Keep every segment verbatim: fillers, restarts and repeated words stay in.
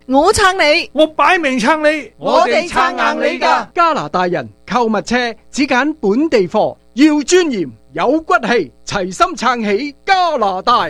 我撐你， 我擺明撐你， 我哋撐硬你㗎。 加拿大人購物車只揀本地貨，要尊嚴有骨氣，齊心撐起加拿大。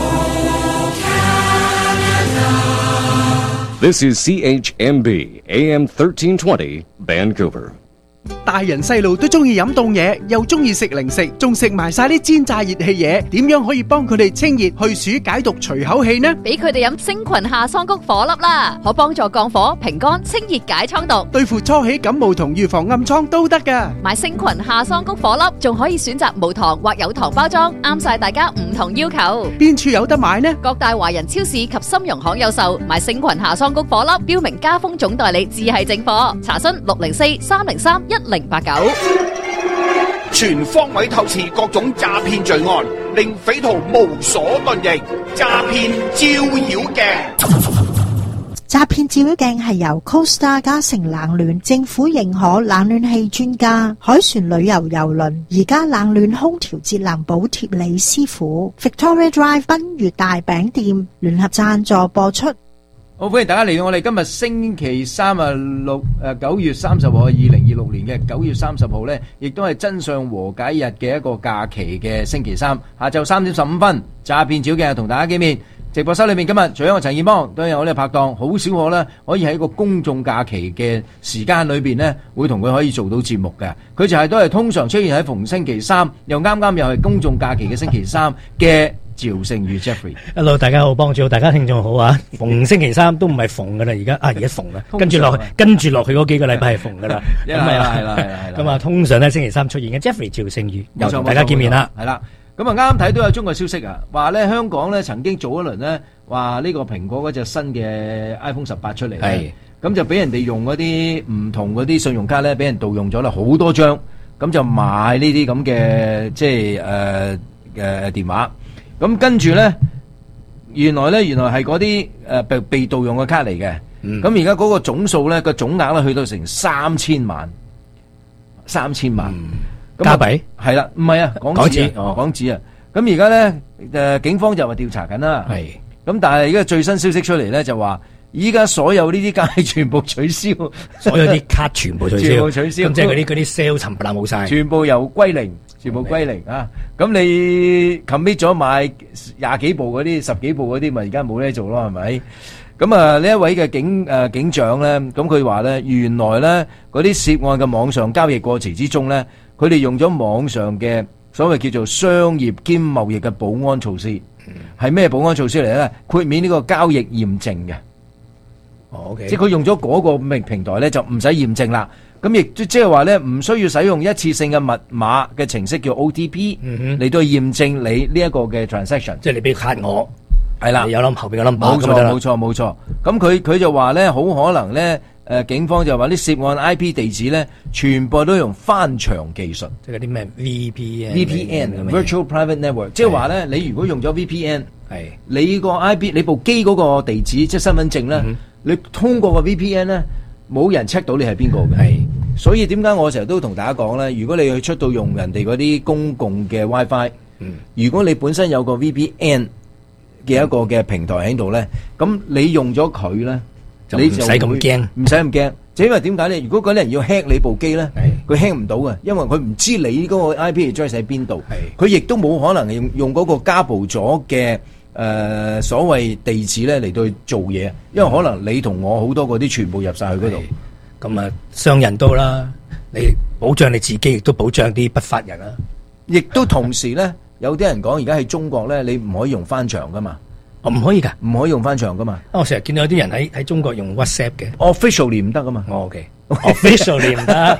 This is C H M B A M thirteen twenty Vancouver。 大人細路都中意飲凍嘢，又中意食零食，仲食埋晒啲煎炸熱氣嘢，點樣可以幫佢哋清熱去暑解毒除口氣呢？ 俾佢哋飲星群夏桑菊火粒啦，可幫助降火、平肝、清熱解瘡毒， 對付初起感冒同預防暗瘡都得噶。 買星群夏桑菊火粒，仲可以選擇無糖或有糖包裝，啱晒大家唔同要求。 邊處有得買呢？ 各大華人超市及深融行有售。買星群夏桑菊火粒，標明加豐總代理，只係正貨。查詢六零四三零三一零八九。 全方位透視各種詐騙罪案，令匪徒無所遁形。詐騙照妖鏡， 詐騙照妖鏡係由 Costa 嘉誠冷暖政府認可冷暖氣專家海船旅遊郵輪而家冷暖空調節能補貼李師傅 Victoria Drive 賓悅大餅店聯合贊助播出。 好，歡迎大家嚟到我哋今日星期三啊六誒九月三十號，二零二六年嘅九月三十號咧，亦都係真相和解日嘅一個假期嘅星期三，下晝三點十五分，詐騙照鏡同大家見面。直播室裏面今日除咗我陳彥邦，都有我哋拍檔，好少可咧可以喺一個公眾假期嘅時間裏邊咧，會同佢可以做到節目嘅。佢就係都係通常出現喺逢星期三，又啱啱又係公眾假期嘅星期三嘅。趙聖宇 Jeffrey，Hello， 大家好，幫主好，大家聽眾好啊！逢星期三都唔係逢噶啦，而家啊而家逢啦，跟住落去，跟住落去嗰幾個禮拜係逢噶啦， 咁啊係啦係啦係啦， 咁啊通常咧星期三出現嘅 Jeffrey 趙聖宇又同大家見面啦， 係啦，咁啊啱啱睇到有中國消息啊，話咧香港咧曾經早一輪咧話呢個蘋果嗰隻新嘅 iPhone 十八出嚟，係咁就俾人哋用嗰啲唔同嗰啲信用卡咧，俾人盜用咗啦好多張，咁就買呢啲咁嘅即係誒誒電話。咁跟住咧，原來咧，原來係嗰啲誒被被盜用嘅卡嚟嘅。咁而家嗰個總數咧，個總額咧去到成三千萬，三千萬加幣係啦，唔係啊，港紙啊，港紙啊。咁而家咧誒，警方就話調查緊啦。係。咁但係而家最新消息出嚟咧，就話依家所有呢啲卡全部取消， 所有啲卡全部取消， 全部取消。 咁即係嗰啲嗰啲 sale 冚唪唥冇晒， 全部由歸零。全部歸零啊！咁你 commit 咗買廿幾部嗰啲、十幾部嗰啲，咪而家冇得做咯，係咪？咁啊，呢一位嘅警誒警長咧，咁佢話咧，原來咧嗰啲涉案嘅網上交易過程之中咧，佢哋用咗網上嘅所謂叫做商業兼貿易嘅保安措施，係咩保安措施嚟咧？豁免呢個交易驗證嘅。 哦 ，OK， 即係佢用咗嗰個平平台咧，就唔使驗證啦。咁亦即係話咧，唔需要使用一次性嘅密碼嘅程式叫 O T P 嚟到驗證你呢一個嘅 transaction。 即係你俾卡我， 係啦， 有冧後邊有冧， 冇錯冇錯冇錯。咁佢佢就話咧，好可能咧，誒警方就話啲涉案 I P 地址咧，全部都用翻牆技術， 即係啲咩 V P N、 V P N、Virtual Private Network。即係話咧，你如果用咗 V P N，係你個 I P，你部機嗰個地址即係身份證咧，你通過個 V P N 咧。冇人 check 到你係邊個嘅，係，所以點解我成日都同大家講咧？如果你去出到用人哋嗰啲公共嘅 WiFi，嗯，如果你本身有個 V P N 嘅一個嘅平台喺度咧，咁你用咗佢咧，你就唔使咁驚，唔使咁驚。就因為點解咧？如果嗰啲人要 hack 你部機咧，佢 hack 唔到嘅，因為佢唔知你嗰個 I P address 喺邊度，佢亦都冇可能用用嗰個加布咗嘅。誒、呃、所謂地址咧嚟到去做嘢，因為可能你同我好多嗰啲全部入晒去嗰度， 咁啊商人都啦，你保障你自己，亦都保障啲不法人啦。 亦都同時咧，有啲人講而家喺中國咧，你唔可以用翻牆噶嘛， 我唔可以噶， 唔可以用翻牆噶嘛。 我成日見到有啲人喺喺中國用 WhatsApp 嘅 ，officially 唔得噶嘛。 哦 OK，officially 唔得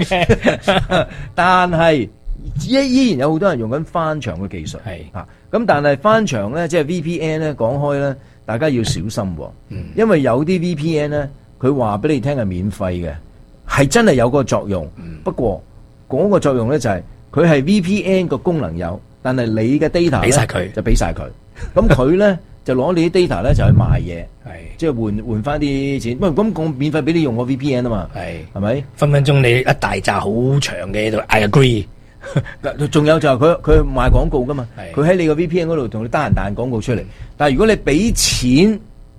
，OK， 但係依依然有好多人用緊翻牆嘅技術，係啊。咁但係翻牆咧，即係 V P N 咧，講開咧，大家要小心喎，嗯、因為有啲 V P N 咧，佢話俾你聽係免費嘅，係真係有個作用。嗯、不過嗰個作用咧就係佢係 V P N 個功能有，但係你嘅 data 俾晒佢就俾晒佢。咁佢咧就攞你啲 data 咧就去賣嘢，係即係換換翻啲錢。喂，咁我免費俾你用個 V P N 啊嘛，係係咪？ 分分鐘你一大紮好長嘅喺度 I agree。 仲有就係佢佢賣廣告噶嘛，佢喺你個 V P N 嗰度同你得閒彈廣告出嚟。但係如果你俾錢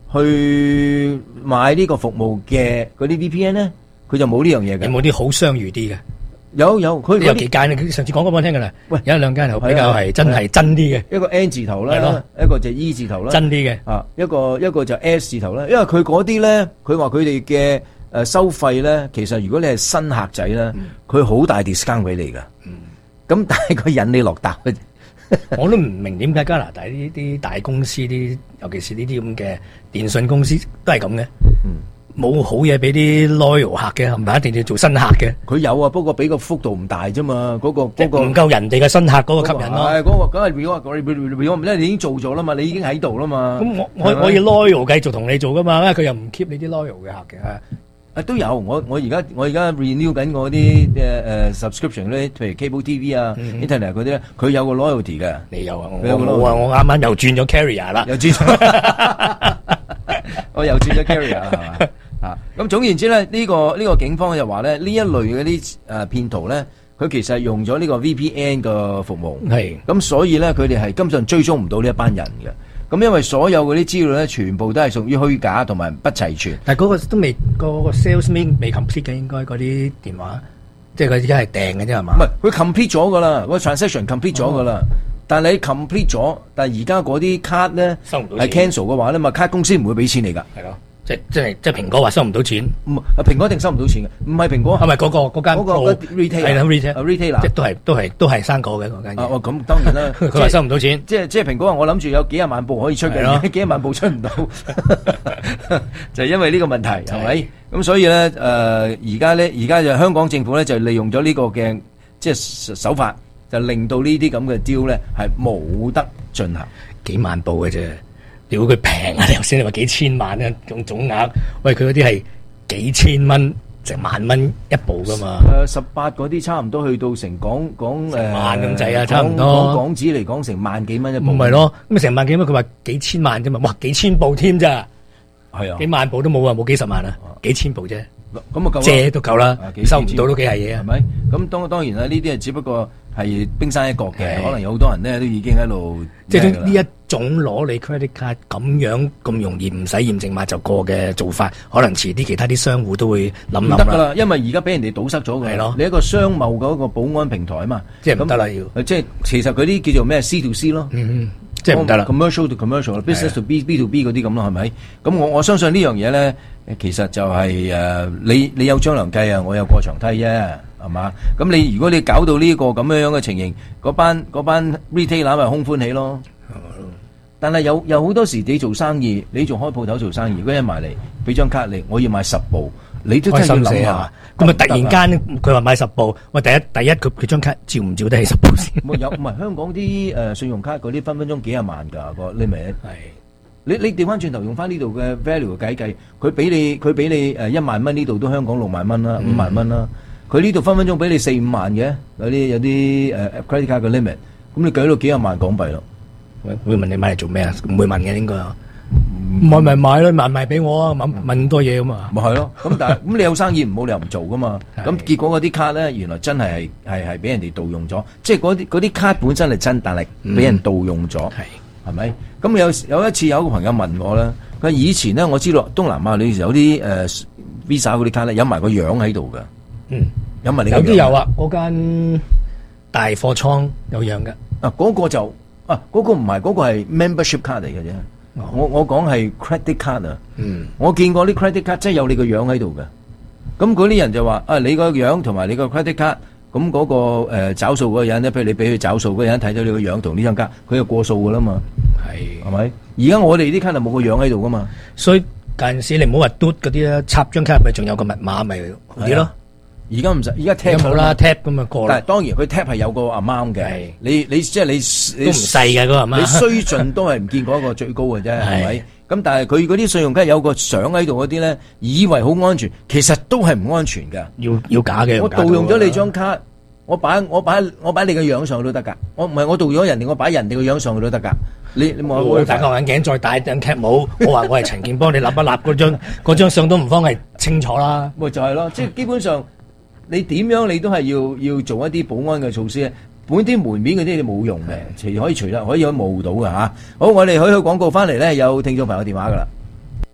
去買呢個服務嘅嗰啲 V P N 咧，佢就冇呢樣嘢嘅。 有冇啲好商譽啲嘅？ 有有，佢有幾間你上次講過俾我聽㗎啦。 喂， 有一兩間係比較係真係真啲嘅， 一個 N 字頭啦，一個就 E 字頭啦， 真啲嘅。 啊，一個一個就 S 字頭啦。因為佢嗰啲咧，佢話佢哋嘅誒收費咧，其實如果你係新客仔咧，佢好大 discount 俾你㗎。咁但係佢引你落搭嘅。 我都唔明點解加拿大呢啲大公司啲，尤其是呢啲咁嘅電信公司都係咁嘅。冇好嘢俾啲 loyal 客嘅，係咪一定要做新客嘅？ 佢有啊，不過俾個幅度唔大啫嘛。嗰個嗰個唔夠人哋嘅新客嗰個吸引咯。 係嗰個梗係 reward，reward 咧，你已經做咗啦嘛，你已經喺度啦嘛。 咁我我我要 loyal 繼續同你做噶嘛，因為佢又唔 keep 你啲 loyal 嘅客嘅。 啊都有，我我而家我而家 renew 緊我啲誒誒 subscription 咧，譬如 cable T V 啊、 嗯、 internet 嗰啲咧，佢有個 loyalty 嘅。 你有啊？我我啊我啱啱又轉咗 carrier 啦， 又轉咗，我又轉咗 carrier 係嘛？啊，咁總言之咧，呢、這個呢、這個警方就話咧，呢一類嗰啲誒騙徒咧，佢其實用咗呢個 V P N 嘅服務，係咁所以咧，佢哋係根本上追蹤唔到呢一班人嘅。咁因為所有嗰啲資料咧，全部都係屬於虛假同埋不齊全。 但係嗰個都未，嗰個 salesman 未 complete 嘅，應該嗰啲電話，即係佢而家係訂嘅啫係嘛？ 唔係，佢 complete 咗噶啦，個 transaction complete 咗噶啦。但係你 complete 咗，但係而家嗰啲卡咧收唔到係 cancel 嘅話咧，嘛卡公司唔會俾錢你㗎。 係咯。即即係即係蘋果話收唔到錢， 唔係蘋果一定收唔到錢嘅，唔係蘋果， 係咪嗰個嗰間嗰個 retail 係啦 retail retail 即都係都係都係生果嘅嗰間嘢。 啊，咁當然啦， 佢話收唔到錢， 即係即係蘋果話我諗住有幾廿萬部可以出嘅，幾廿萬部出唔到，就係因為呢個問題係咪？咁所以咧誒，而家咧而家就香港政府咧就利用咗呢個嘅即係手法，就令到呢啲咁嘅 deal 咧係冇得進行， 幾萬部嘅啫。屌佢平啊！你頭先你話幾千萬啊，總總額，喂佢嗰啲係幾千蚊、成萬蚊一部噶嘛？ 誒十八嗰啲差唔多去到成港港誒萬咁滯啊，差唔多。 講港紙嚟講成萬幾蚊一部。 唔係咯，咁成萬幾蚊佢話幾千萬啫嘛？哇，幾千部添咋？ 係啊， 幾萬部都冇啊，冇幾十萬啊，幾千部啫。 咁啊夠借都夠啦，收唔到都幾係嘢啊， 係咪？咁當當然啦，呢啲係只不過係冰山一角嘅，可能有好多人咧都已經喺度。 即係呢一種攞你 credit card 咁樣咁容易唔使驗證碼就過嘅做法，可能遲啲其他啲商戶都會諗諗啦。 唔得㗎啦，因為而家俾人哋堵塞咗㗎。 係咯， 你一個商貿嗰個保安平台啊嘛， 即係唔得啦要。 即係其實嗰啲叫做咩 C to C 咯。 嗯嗯。即係唔得啦 ，commercial to commercial，business to B B to B 嗰啲咁咯，係咪？咁我我相信呢樣嘢咧，其實就係、是、誒、呃，你你有張良計啊，我有過牆梯啫，係嘛？咁你如果你搞到呢個咁樣樣嘅情形，嗰班嗰班 retailer 咪空歡喜咯。但係有有好多時你做生意，你仲開鋪頭做生意，如果一埋嚟俾張卡你，我要買十部，你都真係要諗下。 咁咪突然間佢話買十部，喂第一第一佢佢張卡照唔照得起十部先？ 冇有唔係香港啲誒信用卡嗰啲分分鐘幾廿萬㗎個 limit。係你你調翻轉頭用翻呢度嘅 value 嘅計計，佢俾你佢俾你誒一萬蚊呢度都香港六萬蚊啦，五萬蚊啦。佢呢度分分鐘俾你四五萬嘅，有啲有啲誒 credit card 嘅 limit，咁你計到幾廿萬港幣咯。 會問你買嚟做咩啊？唔會問嘅應該啊。買咪買咯，買賣俾我啊！問問咁多嘢咁啊， 咪係咯。咁但係咁你有生意唔好，你又唔做噶嘛？咁結果嗰啲卡咧，原來真係係係俾人哋盜用咗。即係嗰啲嗰啲卡本身係真，但係俾人盜用咗。係係咪？咁有有一次有一個朋友問我咧，佢以前咧我知道東南亞你有啲誒 Visa 嗰啲卡咧，有埋個樣喺度㗎。嗯，有埋你有啲有啊，嗰間大貨倉有樣嘅。 啊，嗰個就啊，嗰個唔係嗰個係 membership 卡嚟嘅啫。我我講係 credit card 啊，嗯，我見過啲 credit card 真係有你個樣喺度嘅，咁嗰啲人就話啊，你個樣同埋你個 credit card，咁嗰個誒找數嗰個人咧，譬如你俾佢找數嗰個人睇到你個樣同呢張卡，佢就過數噶啦嘛，係係咪？而家我哋啲卡就冇個樣喺度噶嘛， 所以嗰陣時你唔好話嘟嗰啲啦，插張卡咪仲有個密碼咪好啲咯。 而家唔使，而家 tap 冇啦 tap 咁咪過啦。 但係當然佢 tap 係有個 amount 嘅，你你即係你都唔細嘅嗰個 amount，你衰盡都係唔見過一個最高嘅啫，係咪？咁但係佢嗰啲信用卡有個相喺度嗰啲咧，以為好安全，其實都係唔安全㗎。 要要假嘅， 我盜用咗你張卡，我擺我擺我擺你個樣上去都得㗎。我唔係我盜咗人哋，我擺人哋個樣上去都得㗎。你你望我戴個眼鏡，再戴頂 cap 帽，我話我係陳健幫你立一立嗰張嗰張相都唔方係清楚啦。 咪就係咯，即係基本上。你點樣你都係要要做一啲保安嘅措施，本啲門面嗰啲你冇用嘅，除可以除得可以可以冒到㗎吓。好，我哋去去廣告翻嚟咧，有聽眾朋友電話㗎啦。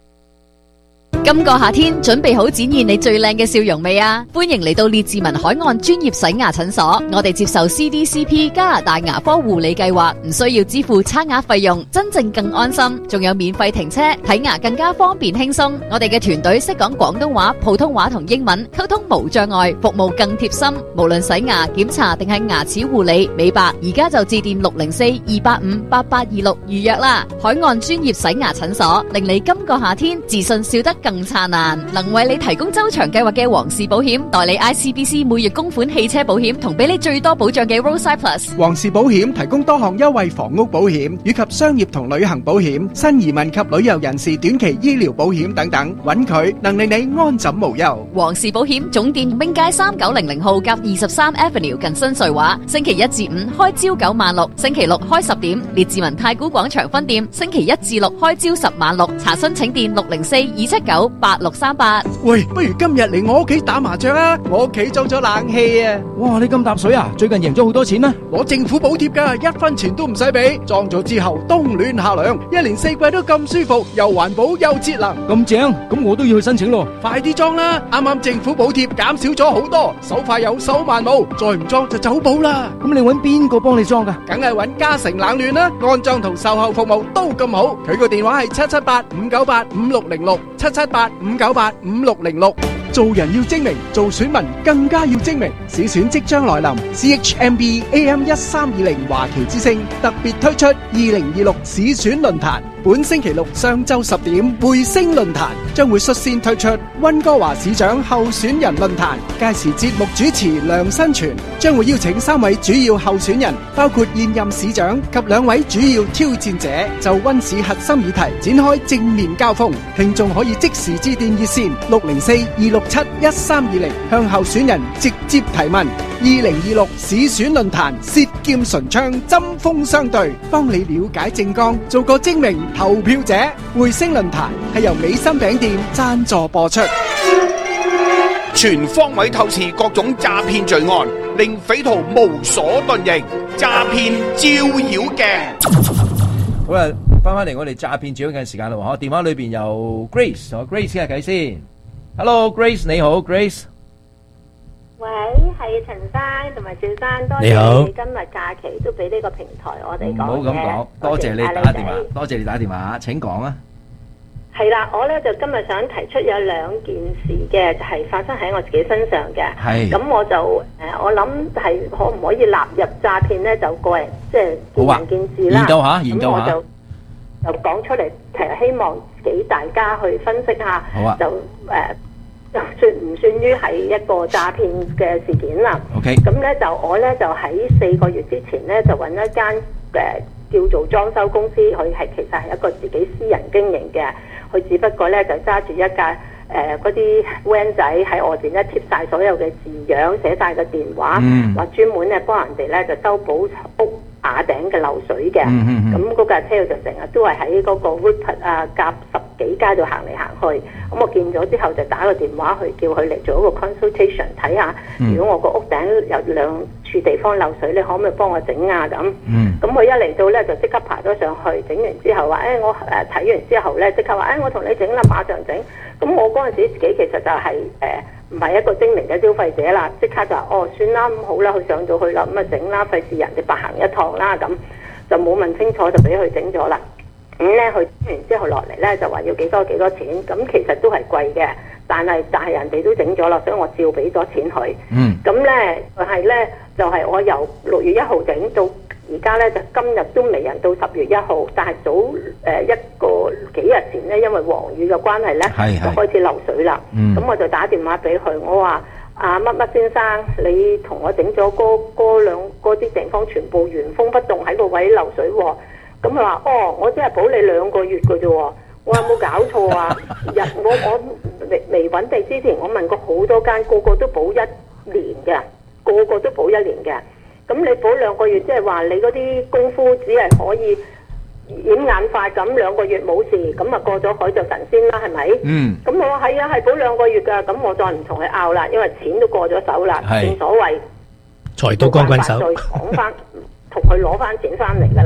今個夏天準備好展現你最靚嘅笑容未啊？歡迎嚟到列治文海岸專業洗牙診所，我哋接受 C D C P 加拿大牙科護理計劃，唔需要支付刷牙費用，真正更安心，仲有免費停車，睇牙更加方便輕鬆。我哋嘅團隊識講廣東話、普通話同英文，溝通無障礙，服務更貼心。無論洗牙、檢查定係牙齒護理、美白，而家就致電六零四二八五八八二六預約啦。海岸專業洗牙診所，令你今個夏天自信笑得更燦爛，能為你提供周長計劃嘅皇氏保險，代理 I C B C 每月供款汽車保險，同俾你最多保障嘅 Roadside Plus。 皇氏保險提供多項優惠房屋保險以及商業同旅行保險、新移民及旅遊人士短期醫療保險等等，揾佢能令你安枕無憂。 皇氏保險總店永街三九零零號夾二十三 Avenue 近新瑞華，星期一至五開朝九晚六，星期六開十點。列治文太古廣場分店星期一至六開朝十晚六，查詢請電六零四二七九八六三八。 喂，不如今日嚟我屋企打麻將啊！我屋企裝咗冷氣啊！ 哇，你咁搭水啊？最近贏咗好多錢咩？ 攞政府補貼噶，一分錢都唔使俾。裝咗之後冬暖夏涼，一年四季都咁舒服，又環保又節能， 咁正，咁我都要去申請咯。 快啲裝啦！啱啱政府補貼減少咗好多，手快有手慢冇，再唔裝就走寶啦。 咁你搵邊個幫你裝噶？ 梗係搵嘉誠冷暖啦，安裝同售後服務都咁好。佢個電話係七七八五九八五六零六，七七八五九八五六零六。做人要精明，做選民更加要精明。市選即將來臨 ，C H M B A M 一三二零華旗之聲特別推出二零二六市選論壇。本星期六上晝十點，匯星論壇將會率先推出溫哥華市長候選人論壇。屆時節目主持梁新全將會邀請三位主要候選人，包括現任市長及兩位主要挑戰者，就溫市核心議題展開正面交鋒。聽眾可以即時致電熱線六零四二六七一三二零，向候選人直接提問。二零二六市選論壇，舌劍唇槍，針鋒相對，幫你了解政綱，做個精明投票者。匯星論壇係由美心餅店贊助播出。 全方位透視各種詐騙罪案，令匪徒無所遁形。詐騙照妖鏡。 好啦，翻返嚟我哋詐騙照妖鏡嘅時間啦，嗬，電話裏邊有 Grace， 同 Grace 傾下偈先。Hello Grace， 你好 Grace。 喂，係陳生同埋趙生，多謝你今日假期都俾呢個平台我哋講嘅。 唔好咁講，多謝你打電話，多謝你打電話，請講啊。 係啦，我咧就今日想提出有兩件事嘅，就係、是、發生喺我自己身上嘅。係。咁我就誒、呃，我諗係可唔可以納入詐騙咧？就個人即係見仁見智啦。研究下，研究下。咁我就就講出嚟，其實希望俾大家去分析下。好啊。就誒。呃就算唔算於係一個詐騙嘅事件啦。OK。咁咧就我咧就喺四個月之前咧就揾一間誒、呃、叫做裝修公司，佢係其實係一個自己私人經營嘅，佢只不過咧就揸住一架誒嗰啲 van 仔喺外邊咧貼晒所有嘅字樣，寫晒個電話，話、嗯、專門咧幫人哋咧就修補屋瓦頂嘅漏水嘅。咁嗰架車就成日都係喺嗰個 Rupert 啊夾十幾街度行嚟行去。咁我見咗之後就打個電話去叫佢嚟做一個 consultation 睇下，如果我個屋頂有兩處地方漏水，你可唔可以幫我整啊？咁，咁佢一嚟到咧就即刻爬咗上去，整完之後話：誒、哎、我誒睇完之後咧即刻話：誒、哎、我同你整啦，馬上整。咁我嗰陣時自己其實就係誒唔係一個精明嘅消費者啦，即刻就話：哦算啦，咁好啦，佢上到去啦，咁啊整啦，費事人哋白行一趟啦，咁就冇問清楚就俾佢整咗啦。咁咧佢整完之後落嚟咧就話要幾多幾多錢，咁其實都係貴嘅，但係但係人哋都整咗啦，所以我照俾咗錢佢。嗯。咁咧係咧就係、是、我由六月一號整到而家咧，就今日都未人到十月一號，但係早誒、呃、一個幾日前咧，因為黃雨嘅關係咧，就開始漏水啦。咁、嗯、我就打電話俾佢，我話啊乜乜先生，你同我整咗嗰嗰兩嗰啲地方全部原封不動喺個位漏水喎、哦。咁佢話：哦，我只係保你兩個月嘅啫喎，我有冇搞錯啊？日我我未未揾地之前，我問過好多間，個個都保一年嘅，個個都保一年嘅。咁你保兩個月，即係話你嗰啲功夫只係可以掩眼法咁兩個月冇事，咁啊過咗海就神仙啦，係咪？嗯。咁我話係啊，係保兩個月㗎，咁我再唔同佢拗啦，因為錢都過咗手啦，正所謂財到光棍手， 再講翻同佢攞翻錢翻嚟㗎啦。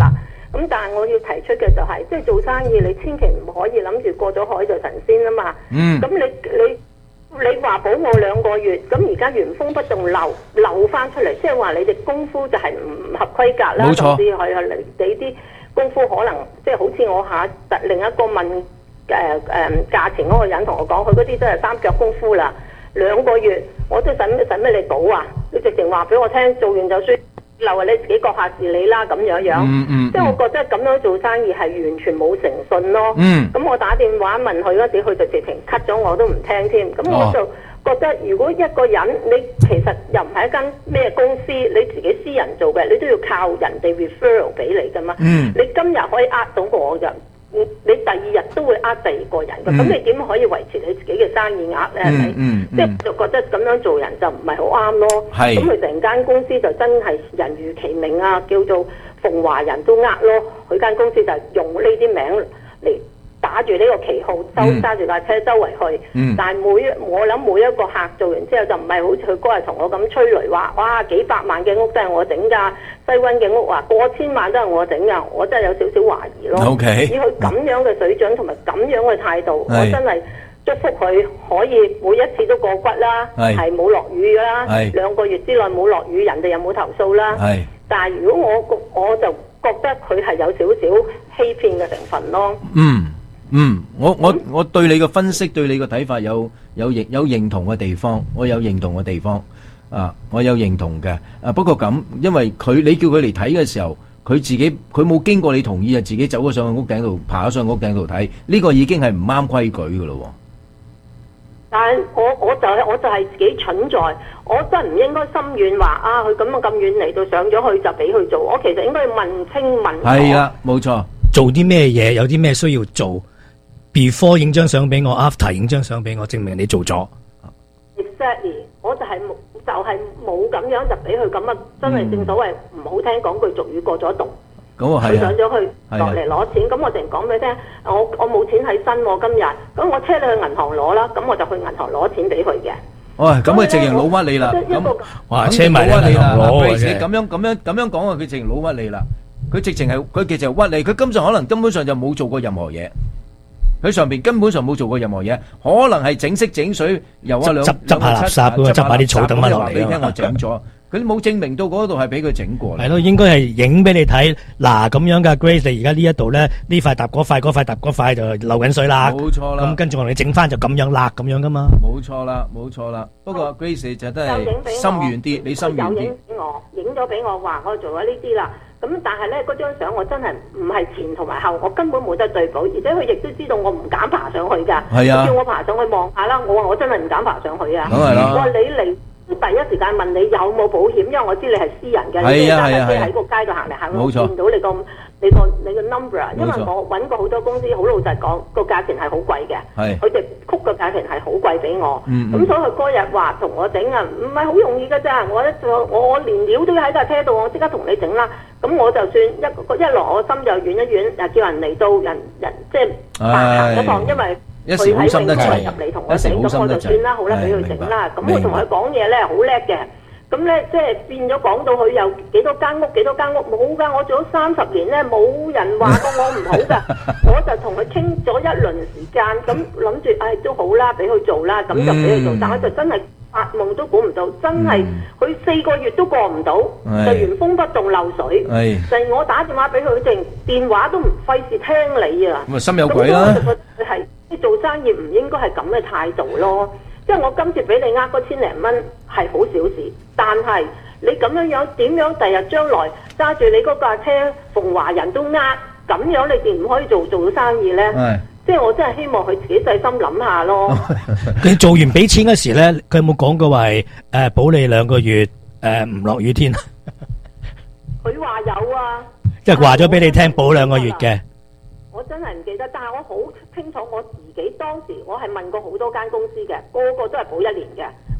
咁但係我要提出嘅就係、是，即係做生意你千祈唔可以諗住過咗海就神仙啊嘛。 嗯。 咁你你你話保我兩個月，咁而家原封不動漏漏翻出嚟，即係話你哋功夫就係唔合規格啦。 冇錯。 甚至係你你啲功夫可能即係好似我下另一個問誒誒、呃呃、價錢嗰個人同我講，佢嗰啲真係三腳功夫啦，兩個月我都使使咩你補啊？你直情話俾我聽，做完就算。漏啊！你自己閣下自理啦，咁樣樣， 嗯嗯、 即係我覺得咁樣做生意係完全冇誠信咯。咁、 嗯、 我打電話問佢嗰時，佢就直情 cut 咗我都唔聽添。咁我就覺得，如果一個人你其實又唔係一間咩公司，你自己私人做嘅，你都要靠人哋 referral 俾你噶嘛。 嗯、 你今日可以呃到我嘅。你第二日都會呃第二個人嘅，咁、嗯、你點可以維持你自己嘅生意額咧？係咪？即係就覺得咁樣做人就唔係好啱咯。咁佢成間公司就真係人如其名啊，叫做鳳華人都呃咯。佢間公司就係用呢啲名嚟打住呢個旗號，周揸住架車周圍去。嗯、但係每我諗每一個客做完之後就唔係好似佢嗰日同我咁吹雷話，哇幾百萬嘅屋都係我整㗎。西灣嘅屋啊，過千萬都係我整噶，我真係有少少懷疑咯。 Okay. 以佢咁樣嘅水準同埋咁樣嘅態度，我真係祝福佢可以每一次都過骨啦，係冇落雨啦，兩個月之內冇落雨，人哋又冇投訴啦。但係如果我我就覺得佢係有少少欺騙嘅成分咯。 嗯嗯，我我我對你嘅分析，對你嘅睇法有有認有認同嘅地方，我有認同嘅地方。啊！我有認同嘅，啊不過咁，因為佢你叫佢嚟睇嘅時候，佢自己佢冇經過你同意啊，自己走咗上去屋頂度，爬咗上屋頂度睇，呢個已經係唔啱規矩噶咯。 但係我我就係我就係自己蠢在，我真係唔應該心軟話啊，佢咁啊咁遠嚟到上咗去就俾佢做，我其實應該要問清問楚。係啦，冇錯， 做啲咩嘢，有啲咩需要做 ，before 影張相俾我 ，after 影張相俾我，證明你做咗。 Exactly，我就係冇。就係冇咁樣就俾佢咁啊！真係正所謂唔好聽講句俗語過咗度，佢上咗去落嚟攞錢，咁我淨講俾你聽，我我冇錢喺身喎今日，咁我車你去銀行攞啦，咁我就去銀行攞錢俾佢嘅。 哦，咁佢直情老屈你啦，咁哇車埋你銀行攞嘅， 你咁樣咁樣咁樣講啊，佢直情老屈你啦，佢直情係佢其實屈你，佢根本上可能根本上就冇做過任何嘢。佢上邊根本上冇做過任何嘢，可能係整色整水，又一兩執執下垃圾，執下啲草等翻落嚟。 你聽我整咗，佢冇證明到嗰度係俾佢整過。 係咯，應該係影俾你睇。嗱咁樣噶 Grace，你而家呢一度咧，呢塊搭嗰塊，嗰塊搭嗰塊就漏緊水啦。 冇錯啦。 咁跟住我哋整翻就咁樣辣咁樣噶嘛。 冇錯啦，冇錯啦。不過 Grace 就都係心軟啲，你心軟啲。 有影俾我，影咗俾我話我做咗呢啲啦。咁但係咧，嗰張相我真係唔係前同埋後，我根本冇得對補，而且佢亦都知道我唔敢爬上去㗎。 係啊， 叫我爬上去望下啦，我話我真係唔敢爬上去啊。 梗係啦。 我話你嚟第一時間問你有冇保險，因為我知你係私人嘅，你揸架車喺個街度行嚟行去，見到你個你個你個 number。因為我揾過好多公司，好老實講，個價錢係好貴嘅。係。佢哋曲個價錢係好貴俾我。嗯。咁所以佢嗰日話同我整啊，唔係好容易㗎咋。我一我我連料都喺架車度，我即刻同你整啦。咁我就算一一來我心就軟一軟，又叫人嚟到人人即係白行一趟，因為佢喺永泰入嚟同我整，咁我就算啦，好啦，俾佢整啦。咁我同佢講嘢咧，好叻嘅。咁咧即係變咗講到佢有幾多間屋，幾多間屋冇㗎。我做咗三十年咧，冇人話過我唔好㗎。我就同佢傾咗一輪時間，咁諗住誒都好啦，俾佢做啦，咁就俾佢做。但係就真係發夢都估唔到，真係佢四個月都過唔到，就原封不動漏水。就係我打電話俾佢，佢淨電話都唔費事聽你啊。 咁啊心有鬼啦！ 咁我就覺得係即係做生意唔應該係咁嘅態度咯。即係我今次俾你呃嗰千零蚊係好小事，但係你咁樣樣點樣第日將來揸住你嗰架車逢華人都呃，咁樣你點唔可以做做到生意咧？即係我真係希望佢自己細心諗下咯。 佢做完俾錢嗰時咧，佢有冇講過話係誒保你兩個月誒唔落雨天？ 佢話有啊， 即係話咗俾你聽保兩個月嘅。 我真係唔記得，但係我好清楚我自己當時我係問過好多間公司嘅，個個都係保一年嘅。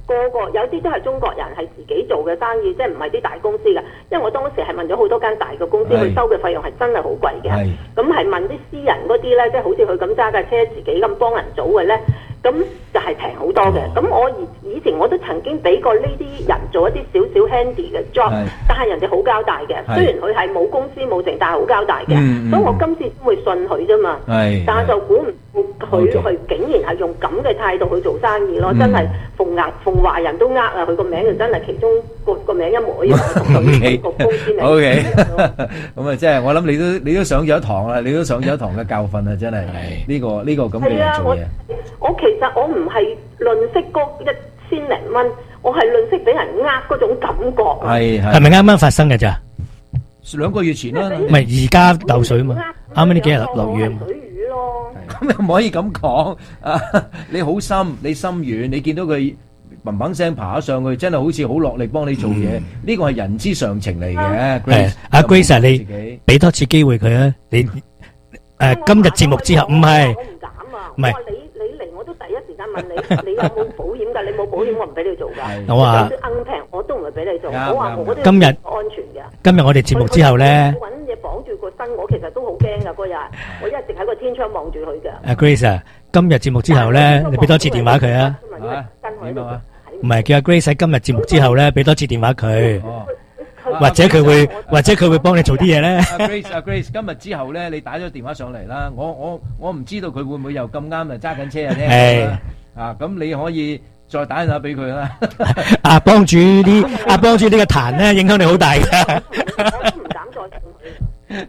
個個有啲都係中國人係自己做嘅生意，即係唔係啲大公司嘅。因為我當時係問咗好多間大嘅公司，佢收嘅費用係真係好貴嘅。咁係問啲私人嗰啲咧，即係好似佢咁揸架車自己咁幫人組嘅咧。咁就係平好多嘅，咁、哦、我以以前我都曾經俾過呢啲人做一啲少少 handy 嘅 job，但係人哋好交代嘅，雖然佢係冇公司冇成，但係好交代嘅、嗯嗯，所以我今次先會信佢啫嘛。但係就估唔到佢佢竟然係用咁嘅態度去做生意咯，嗯、真係逢硬逢華人都呃啊！佢個名就真係其中個個名一模一樣，佢個公司名。O K， 咁啊，即係我諗你都你都上咗一堂啦，你都上咗一堂嘅教訓啊！真係呢、呢個呢、呢個咁嘅人做嘢。 我其實我唔係吝嗇嗰一千零蚊，我係吝嗇俾人呃嗰種感覺。 係係咪啱啱發生嘅咋？ 兩個月前啦， 唔係而家漏水嘛？啱啱呢幾日落雨啊嘛。 水魚咯。 咁又唔可以咁講啊！你好心，你心軟，你見到佢砰砰聲爬上去，真係好似好落力幫你做嘢，呢個係人之常情嚟嘅。 係阿 Grace，你俾多次機會佢啊！你誒今日節目之後唔係。唔係， 你你嚟我都第一時間問你，你有冇保險㗎？你冇保險我唔俾你做㗎。 我話硬平我都唔係俾你做。我話我都今日安全嘅。 今日我哋節目之後咧， 揾嘢綁住個身，我其實都好驚㗎嗰日，我一直喺個天窗望住佢㗎。 阿 Grace 啊，今日節目之後咧，你俾多次電話佢啊。 點啊？ 唔係叫阿 Grace 喺今日節目之後咧，俾多次電話佢。或者佢會，或者佢會幫你做啲嘢咧。 阿 Grace，阿 Grace，今日之後咧，你打咗電話上嚟啦。我我我唔知道佢會唔會又咁啱啊揸緊車啊聽。係啊，咁你可以再打電話俾佢啦。 啊，幫住啲，啊幫住呢個壇咧，影響力好大㗎。 我都唔敢再同佢。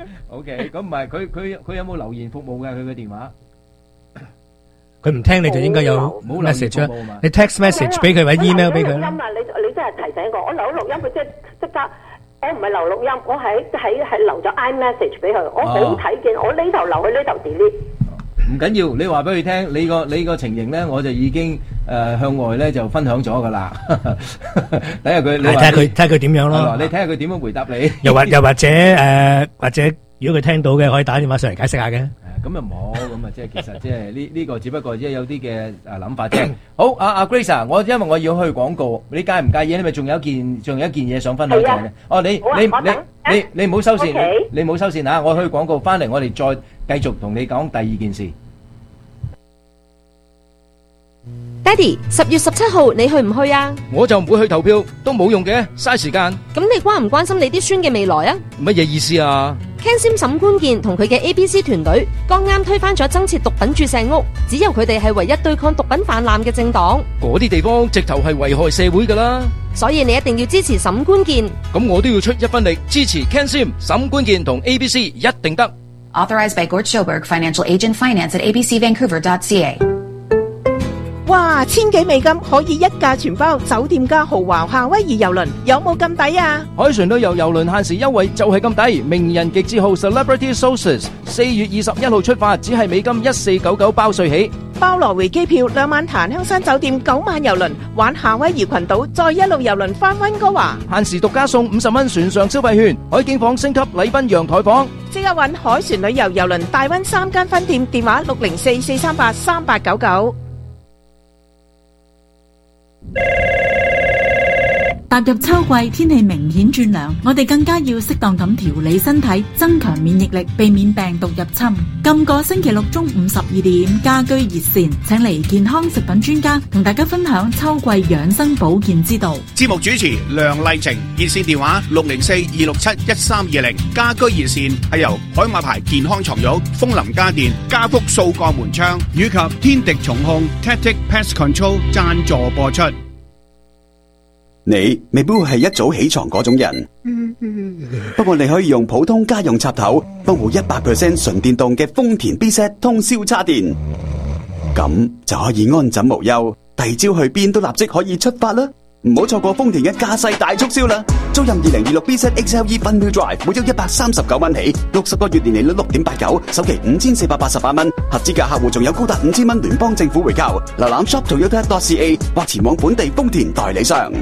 OK，咁唔係佢佢佢有冇留言服務㗎？佢嘅電話。 佢唔聽你就應該有 message 啊！你 text message 俾佢或者 email 俾佢。 錄音啊！你你真係提醒我，我留咗錄音，佢即係即刻。我唔係留錄音，我喺喺係留咗 iMessage 俾佢。我好睇見，我呢頭留佢呢頭 delete。 唔緊要，你話俾佢聽，你個你個情形咧，我就已經誒向外咧就分享咗噶啦。睇下佢，你睇下佢睇下佢點樣咯。你睇下佢點樣回答你。又或又或者誒，或者如果佢聽到嘅，可以打電話上嚟解釋下嘅。咁又冇，咁啊即係其實即係呢呢個只不過即係有啲嘅誒諗法啫。好，阿阿 Grace 啊，我因為我要去廣告，你介唔介意？你咪仲有一件，仲有一件嘢想分享嘅。哦，你你你你你唔好收線，你唔好收線嚇，我去廣告翻嚟，我哋再繼續同你講第二件事。 爹哋，十月十七號你去唔去啊？ 我就唔會去投票，都冇用嘅，嘥時間。 咁你關唔關心你啲孫嘅未來啊？ 乜嘢意思啊 ？Ken Sim 沈官健同佢嘅 A B C 團隊剛啱推翻咗增設毒品注射屋，只有佢哋係唯一對抗毒品泛濫嘅政黨。 嗰啲地方直頭係危害社會噶啦， 所以你一定要支持沈官健。 咁我都要出一分力支持 Ken Sim 沈官健同 A B C， 一定得。 Authorized by Gort Schoberg, Financial Agent, Finance at a b c vancouver dot c a。 哇！千幾美金可以一價全包，酒店加豪華夏威夷郵輪，有冇咁抵啊？ 海船旅遊郵輪限時優惠就係咁抵，名人極致號 Celebrity Sources 四月二十一號出發，只係美金一四九九包稅起， 包來回機票，兩晚檀香山酒店，九晚郵輪玩夏威夷群島，再一路郵輪翻溫哥華， 限時獨家送五十蚊船上消費券，海景房升級禮賓陽台房， 即刻搵海船旅遊郵輪大溫三間分店，電話六零四四三八三八九九。 踏入秋季，天氣明顯轉涼，我哋更加要適當咁調理身體，增強免疫力，避免病毒入侵。今個星期六中午十二點，家居熱線請嚟健康食品專家同大家分享秋季養生保健之道。 節目主持梁麗晴，熱線電話六零四二六七一三二零。家居熱線係由海馬牌健康床褥、風林家電、家福掃鋼門窗以及天敵蟲控 Tactic Pest Control 贊助播出。 你未必會係一早起床嗰種人，不過你可以用普通家用插頭幫補一百 percent 純電動嘅豐田 B Z 通宵叉電，咁就可以安枕無憂，第二朝去邊都立即可以出發啦！唔好錯過豐田嘅駕駛大促銷啦！租任二零二六 B Z X L E Fun Wheel Drive，每周一百三十九蚊起，六十個月年利率六點八九，首期五千四百八十八蚊，合資格客戶仲有高達五千蚊聯邦政府回購。瀏覽 shop toyota dot c a 或前往本地豐田代理商。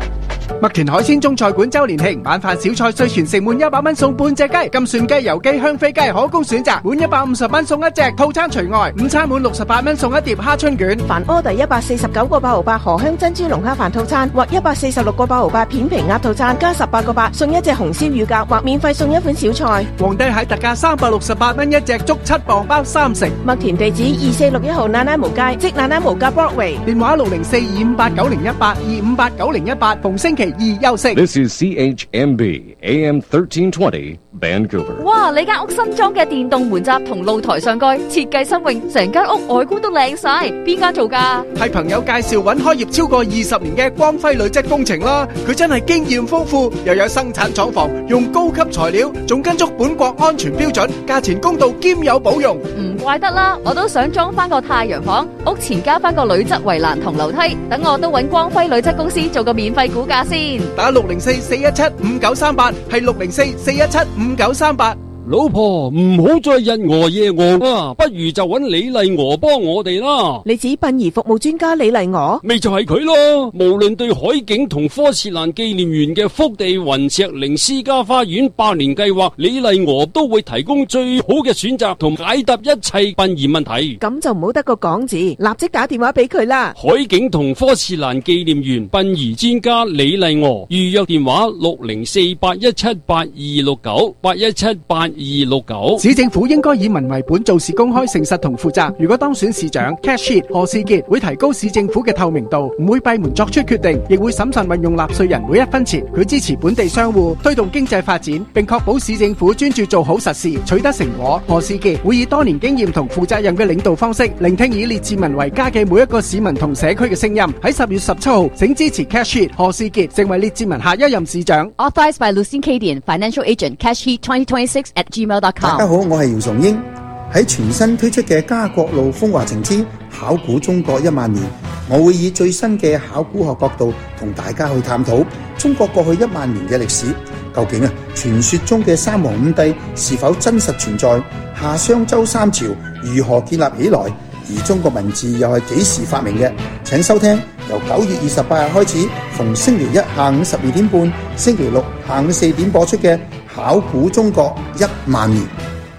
麥田海鮮中菜館周年慶，晚飯小菜稅全城滿一百蚊送半隻雞，金蒜雞、油雞、香飛雞可供選擇，滿一百五十蚊送一隻，套餐除外。午餐滿六十八蚊送一碟蝦春卷。 凡order一百四十九個八毫八荷香珍珠龍蝦飯套餐，或一百四十六個八毫八片皮鴨套餐，加十八個八送一隻紅燒乳鴿，或免費送一款小菜。 皇帝蟹特價三百六十八蚊一隻，足七磅包三成。 麥田地址二四六一號那拉無街，即那拉無街 Broadway。 電話六零四二五八九零一八二五八九零一八，逢星期二休息。 This is C H M B A M thirteen twenty Vancouver。 哇！你間屋新裝嘅電動門閘同露台上蓋設計新穎，成間屋外觀都靚晒。邊間做㗎？ 係朋友介紹揾開業超過二十年嘅光輝鋁質工程啦。佢真係經驗豐富，又有生產廠房，用高級材料，仲跟足本國安全標準，價錢公道兼有保用。 唔怪得啦，我都想裝翻個太陽房，屋前加翻個鋁質圍欄同樓梯，等我都揾光輝鋁質公司做個免費估價先。 打六零四四一七五九三八，係六零四四一七五九三八。 老婆唔好再日餓夜餓啊，不如就揾李麗娥幫我哋啦。 你指殯儀服務專家李麗娥？ 咪就係佢咯。無論對海景同科切蘭紀念園嘅福地雲石靈私家花園百年計劃，李麗娥都會提供最好嘅選擇同解答一切殯儀問題。 咁就唔好得個講字，立即打電話俾佢啦。 海景同科切蘭紀念園殯儀專家李麗娥，預約電話六零四八一七八二六九八一七八二六九。 市政府應該以民為本，做事公開、誠實同負責。如果當選市長 Cash Heat 何士傑會提高市政府嘅透明度，唔會閉門作出決定，亦會審慎運用納稅人每一分錢。佢支持本地商戶，推動經濟發展，並確保市政府專注做好實事，取得成果。何士傑會以多年經驗同負責任嘅領導方式，聆聽以列治文為家嘅每一個市民同社區嘅聲音。喺十月十七號，請支持 Cash Heat 何士傑成為列治文下一任市長。 Authorized by Lucien Cadian, Financial Agent, Cash Heat twenty twenty-six at gmail dot com。 大家好，我係姚崇英。喺全新推出嘅家國路風華情之考古中國一萬年，我會以最新嘅考古學角度同大家去探討中國過去一萬年嘅歷史。究竟啊，傳說中嘅三皇五帝是否真實存在？夏商周三朝如何建立起來？而中國文字又係幾時發明嘅？請收聽由九月二十八日開始，逢星期一下午十二點半、星期六下午四點播出嘅《考古中國一萬年》。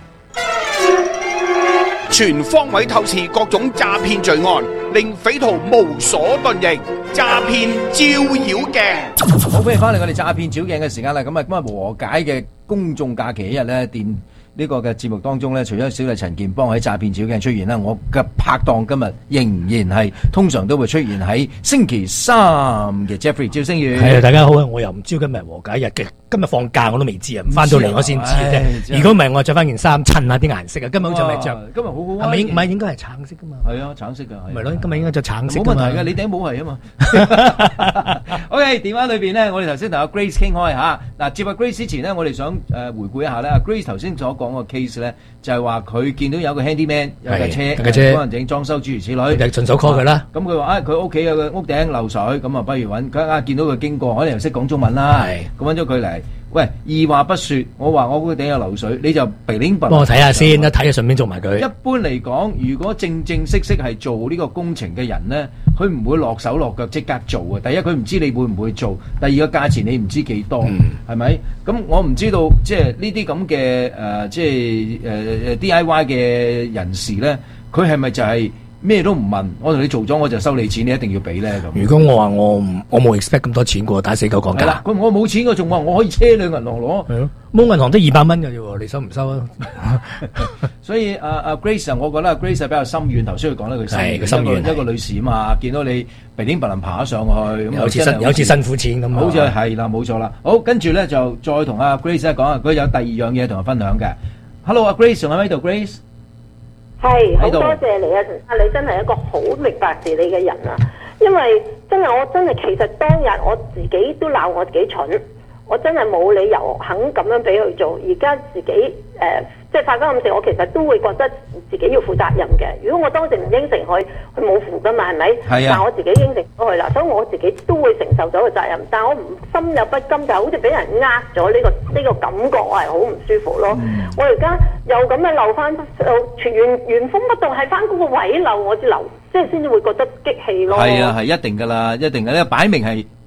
全方位透視各種詐騙罪案，令匪徒無所遁形。詐騙照妖鏡， 好，歡迎翻嚟我哋詐騙照鏡嘅時間啦。咁啊，今日和解嘅公眾假期一日咧，電呢個嘅節目當中咧，除咗小弟陳健邦喺詐騙照鏡出現啦，我嘅拍檔今日仍然係通常都會出現喺星期三嘅 Jeffrey 趙星宇。 係啊，大家好啊！我又唔知今日和解日嘅，今日放假我都未知啊，翻到嚟我先知啫。如果唔係，我着翻件衫襯下啲顏色啊。今日好似咪着， 今日好好啊。 係咪唔係應該係橙色噶嘛？ 係啊，橙色噶係。 咪咯，今日應該着橙色。 冇問題嘅，你頂帽係啊嘛。OK， 電話裏邊咧，我哋頭先同阿 Grace 傾開吓。嗱，接阿 Grace 之前咧，我哋想誒回顧一下咧。阿 Grace 頭先所講個 case 咧，就係話佢見到有個 handyman 有架車， 架車可能整裝修諸如此類， 就順手 call 佢啦。 咁佢話啊，佢屋企有個屋頂漏水，咁啊不如揾佢啊，見到佢經過，可能又識講中文啦，咁揾咗佢嚟。喂，二話不說，我話我屋頂有漏水，你就鼻拎拔。 幫我睇下先，一睇就順便做埋佢。 一般嚟講，如果正正式式係做呢個工程嘅人咧，佢唔會落手落腳即刻做嘅。第一，佢唔知你會唔會做；第二個價錢你唔知幾多，係咪、嗯？咁我唔知道，即係呢啲咁嘅誒，即係誒誒 D I Y 嘅人士咧，佢係咪就係、是？咩都唔問，我同你做咗我就收你錢，你一定要俾咧咁。 如果我話我唔，我冇 expect 咁多錢嘅喎，打死狗講價。 佢我冇錢，我仲話我可以車你銀行攞。 係咯，冇銀行都二百蚊嘅啫喎，你收唔收啊？ 所以阿阿 Grace， 我覺得 Grace 係比較心軟。頭先佢講得佢心軟，一個一個女士啊嘛，見到你鼻頂白能爬上去，咁有次辛有次辛苦錢咁。 好似係啦，冇錯啦。好，跟住咧就再同阿 Grace 講下，佢有第二樣嘢同我分享嘅。Hello， 阿 Grace 仲喺度 ，Grace。 係，好多謝你啊！你真係一個好明白事理嘅人啊！因為真係我真係其實當日我自己都鬧我自己蠢，我真係冇理由肯咁樣俾佢做。而家自己誒、呃、即係發生咁事，我其實都會覺得自己要負責任嘅。如果我當時唔應承佢，佢冇負噶嘛，係咪？係啊。但係我自己應承咗佢啦，所以我自己都會承受咗個責任。但係我唔心有不甘，就好似俾人呃咗呢個呢、呢個感覺，我係好唔舒服咯。嗯、我而家又咁樣漏翻，全原原封不動係翻嗰個位漏，我至漏，即係先至會覺得激氣咯。 係啊，係一定噶啦，一定嘅咧，擺明係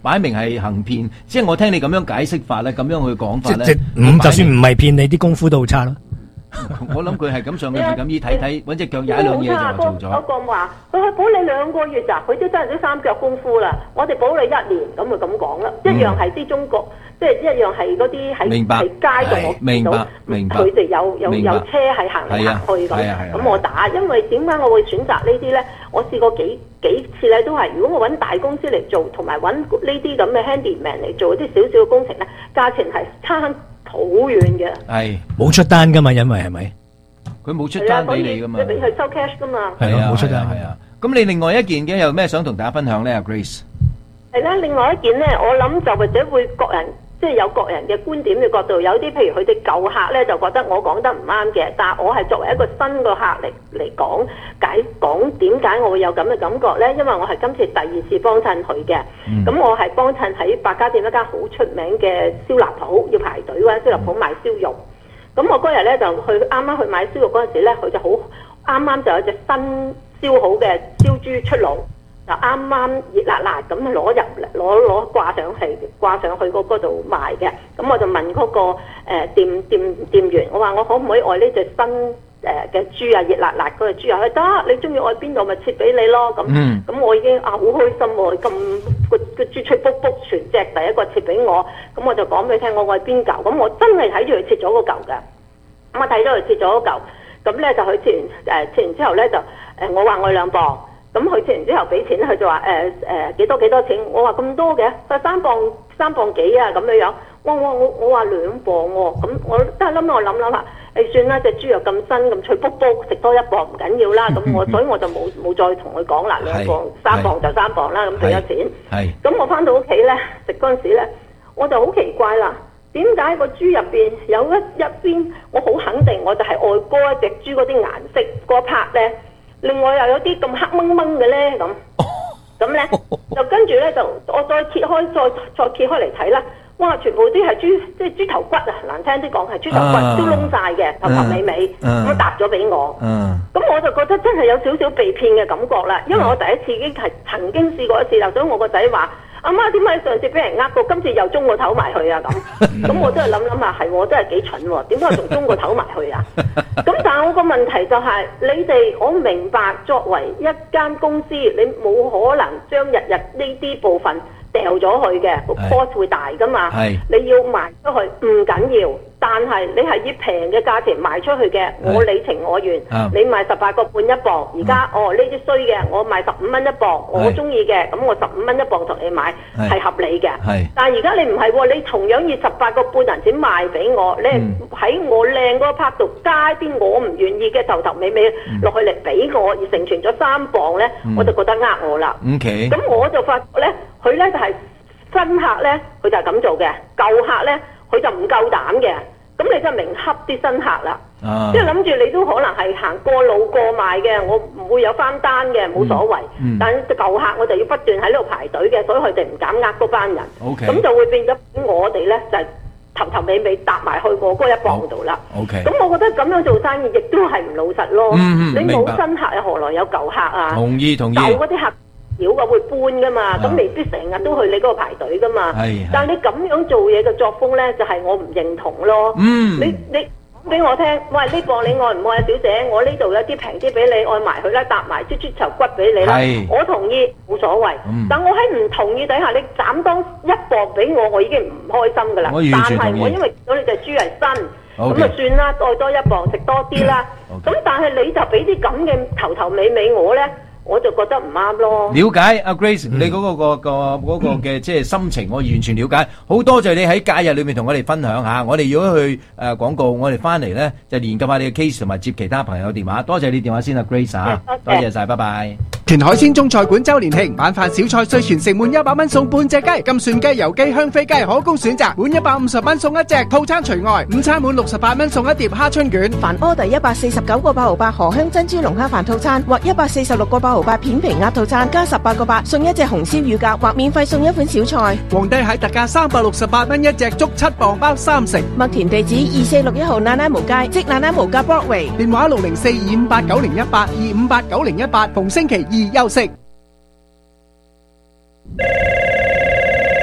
擺明係行騙。即係我聽你咁樣解釋法咧，咁樣去講法咧， 即即唔就算唔係騙，你啲功夫都好差咯。 我諗佢係咁上去咁醫睇睇，揾隻腳踩兩嘢就話做咗。 嗰個話佢去保你兩個月咋，佢都真係都三腳功夫啦。我哋保你一年，咁就咁講啦。一樣係啲中國，即係一樣係嗰啲喺喺街度我見到，佢哋有有有車係行嚟行去咁。咁我打，因為點解我會選擇呢啲咧？我試過幾幾次咧，都係如果我揾大公司嚟做，同埋揾呢啲咁嘅 handyman 嚟做啲少少嘅工程咧，價錢係差好遠嘅， 係冇出單噶嘛，因為係咪？ 佢冇出單俾你噶嘛， 你俾佢收 cash 噶嘛。 係啊，冇出單係啊。咁你另外一件嘅有咩想同大家分享咧？阿 Grace 係啦，另外一件咧，我諗就或者會各人即係有各人嘅觀點嘅角度，有啲譬如佢哋舊客咧就覺得我講得唔啱嘅，但係我係作為一個新嘅客嚟嚟講解講點解我會有咁嘅感覺咧？因為我係今次第二次幫襯佢嘅，咁、嗯、我係幫襯喺百家店一間好出名嘅燒臘鋪，要排隊嗰間燒臘鋪賣燒肉。咁我嗰日咧就去啱啱去買燒肉嗰陣時咧，佢就好啱啱就有隻新燒好嘅燒豬出爐。就啱啱熱辣辣咁攞入攞攞掛上去掛上去嗰度賣嘅，咁我就問嗰、那個誒、呃、店店店員，我話我可唔可以愛呢隻新誒嘅豬啊，熱辣辣嗰隻豬啊？佢得，你中意愛邊度咪切俾你咯。咁咁、嗯、我已經啊好開心喎，咁個個豬脆卜卜全隻第一個切俾我，咁我就講俾你聽我愛邊嚿，咁我真係睇住佢切咗個嚿嘅，咁我睇咗佢切咗個嚿，咁咧就佢切完誒、呃、切完之後咧就誒、呃、我話我兩磅。咁佢切完之後俾錢，佢就話誒誒幾多幾多錢？我話咁多嘅，佢三磅三磅幾啊咁樣樣。哇哇我我話兩磅喎，咁我真係諗我諗諗下，誒算啦，隻豬肉咁新咁脆卜卜，食多一磅唔緊要啦。咁我所以我就冇冇再同佢講啦，兩磅三磅就三磅啦，咁俾咗錢。係。咁我翻到屋企咧食嗰陣時咧，我就好奇怪啦，點解個豬入邊有一一邊我好肯定我就係愛嗰一隻豬嗰啲顏色嗰 part 咧。另外又有啲咁黑掹掹嘅咧，咁咁咧就跟住咧就我再揭開再再揭開嚟睇啦，哇！全部啲係豬即係豬頭骨啊，難聽啲講係豬頭骨、啊、都窿晒嘅，頭頭尾尾咁搭咗俾我，咁、啊、我就覺得真係有少少被騙嘅感覺啦，因為我第一次已經係曾經試過一次，所以我個仔話。阿媽點解上次俾人呃過，今次又中個頭埋去啊？咁咁我真係諗諗下，係我真係幾蠢喎？點解仲中個頭埋去啊？咁但係我個問題就係、是，你哋我明白，作為一間公司，你冇可能將日日呢啲部分掉咗去嘅，個 cost 會大噶嘛？你要賣出去唔緊要，但係你係以平嘅價錢賣出去嘅，我你情我願。你賣十八個半一磅，而家、嗯、哦呢啲衰嘅，我賣十五蚊一磅，我中意嘅，咁我十五蚊一磅同你買係合理嘅。但係而家你唔係喎，你同樣以十八個半銀錢賣俾我，你喺我靚嗰個 part 度加啲我唔願意嘅頭頭尾尾落去嚟俾我，而成全咗三磅咧、嗯，我就覺得呃我啦。咁、okay. 我就發覺咧，佢咧就係、是、新客咧，佢就係咁做嘅；舊客咧，佢就唔夠膽嘅。咁你真係明恰啲新客啦，即係諗住你都可能係行過路過賣嘅，我唔會有翻單嘅，冇所謂。嗯嗯、但係舊客我就要不斷喺呢度排隊嘅，所以佢哋唔敢呃嗰班人。咁、okay. 就會變咗我哋咧就係、是、頭頭尾尾搭埋去我嗰一磅度啦。咁、okay. 我覺得咁樣做生意亦都係唔老實咯。嗯嗯、你冇新客又何來有舊客啊？同意同意。舊嗰啲客少嘅會搬噶嘛，咁、啊、未必成日都去你嗰個排隊噶嘛。但係你咁樣做嘢嘅作風咧，就係、是、我唔認同咯。嗯，你你講俾我聽，喂呢磅你愛唔愛啊，小姐？我呢度有啲平啲俾你，愛埋佢啦，搭埋豬豬頭骨俾你啦。我同意，冇所謂。嗯、但我喺唔同意底下，你斬當一磅俾我，我已經唔開心噶啦。但係我因為見到你隻豬係新，咁、okay. 就算啦，再多一磅食多啲啦。咁、okay. 但係你就俾啲咁嘅頭頭尾尾我咧。我就覺得唔啱咯。 了解阿 Grace，、嗯、你嗰、那個、那個、那個嗰個嘅即係心情，我完全了解。好多謝你喺假日裏面同我哋分享下。我哋如果去誒、呃、廣告，我哋翻嚟咧就研究下你嘅 case 同埋接其他朋友電話。多謝你電話先啊 Grace 啊，多謝晒，拜拜。 田海鮮中菜館周年慶，晚飯小菜稅全城滿一百蚊送半隻雞，金蒜雞、油雞、香飛雞可供選擇，滿一百五十蚊送一隻，套餐除外。午餐滿六十八蚊送一碟蝦春卷。 凡order一百四十九個八毫八荷香珍珠龍蝦飯套餐或一百四十六個八毫八片皮鴨套餐，加十八個八送一隻紅燒乳鴿，或免費送一款小菜。 皇帝蟹特價三百六十八蚊一隻，足七磅包三成。 麥田地址二四六一號奶奶毛街，即奶奶毛街 Broadway。 電話六零四二五八九零一八二五八九零一八，逢星期二休息。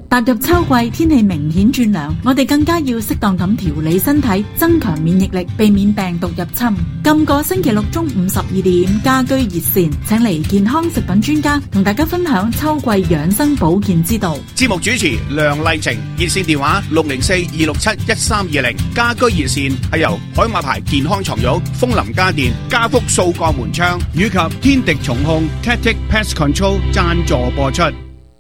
踏入秋季，天氣明顯轉涼，我哋更加要適當咁調理身體，增強免疫力，避免病毒入侵。今個星期六中午十二點，家居熱線請嚟健康食品專家同大家分享秋季養生保健之道。 節目主持梁麗晴，熱線電話六零四二六七一三二零。家居熱線係由海馬牌健康床褥、風林家電、家福掃鋼門窗以及天敵蟲控 Tactic Pest Control 贊助播出。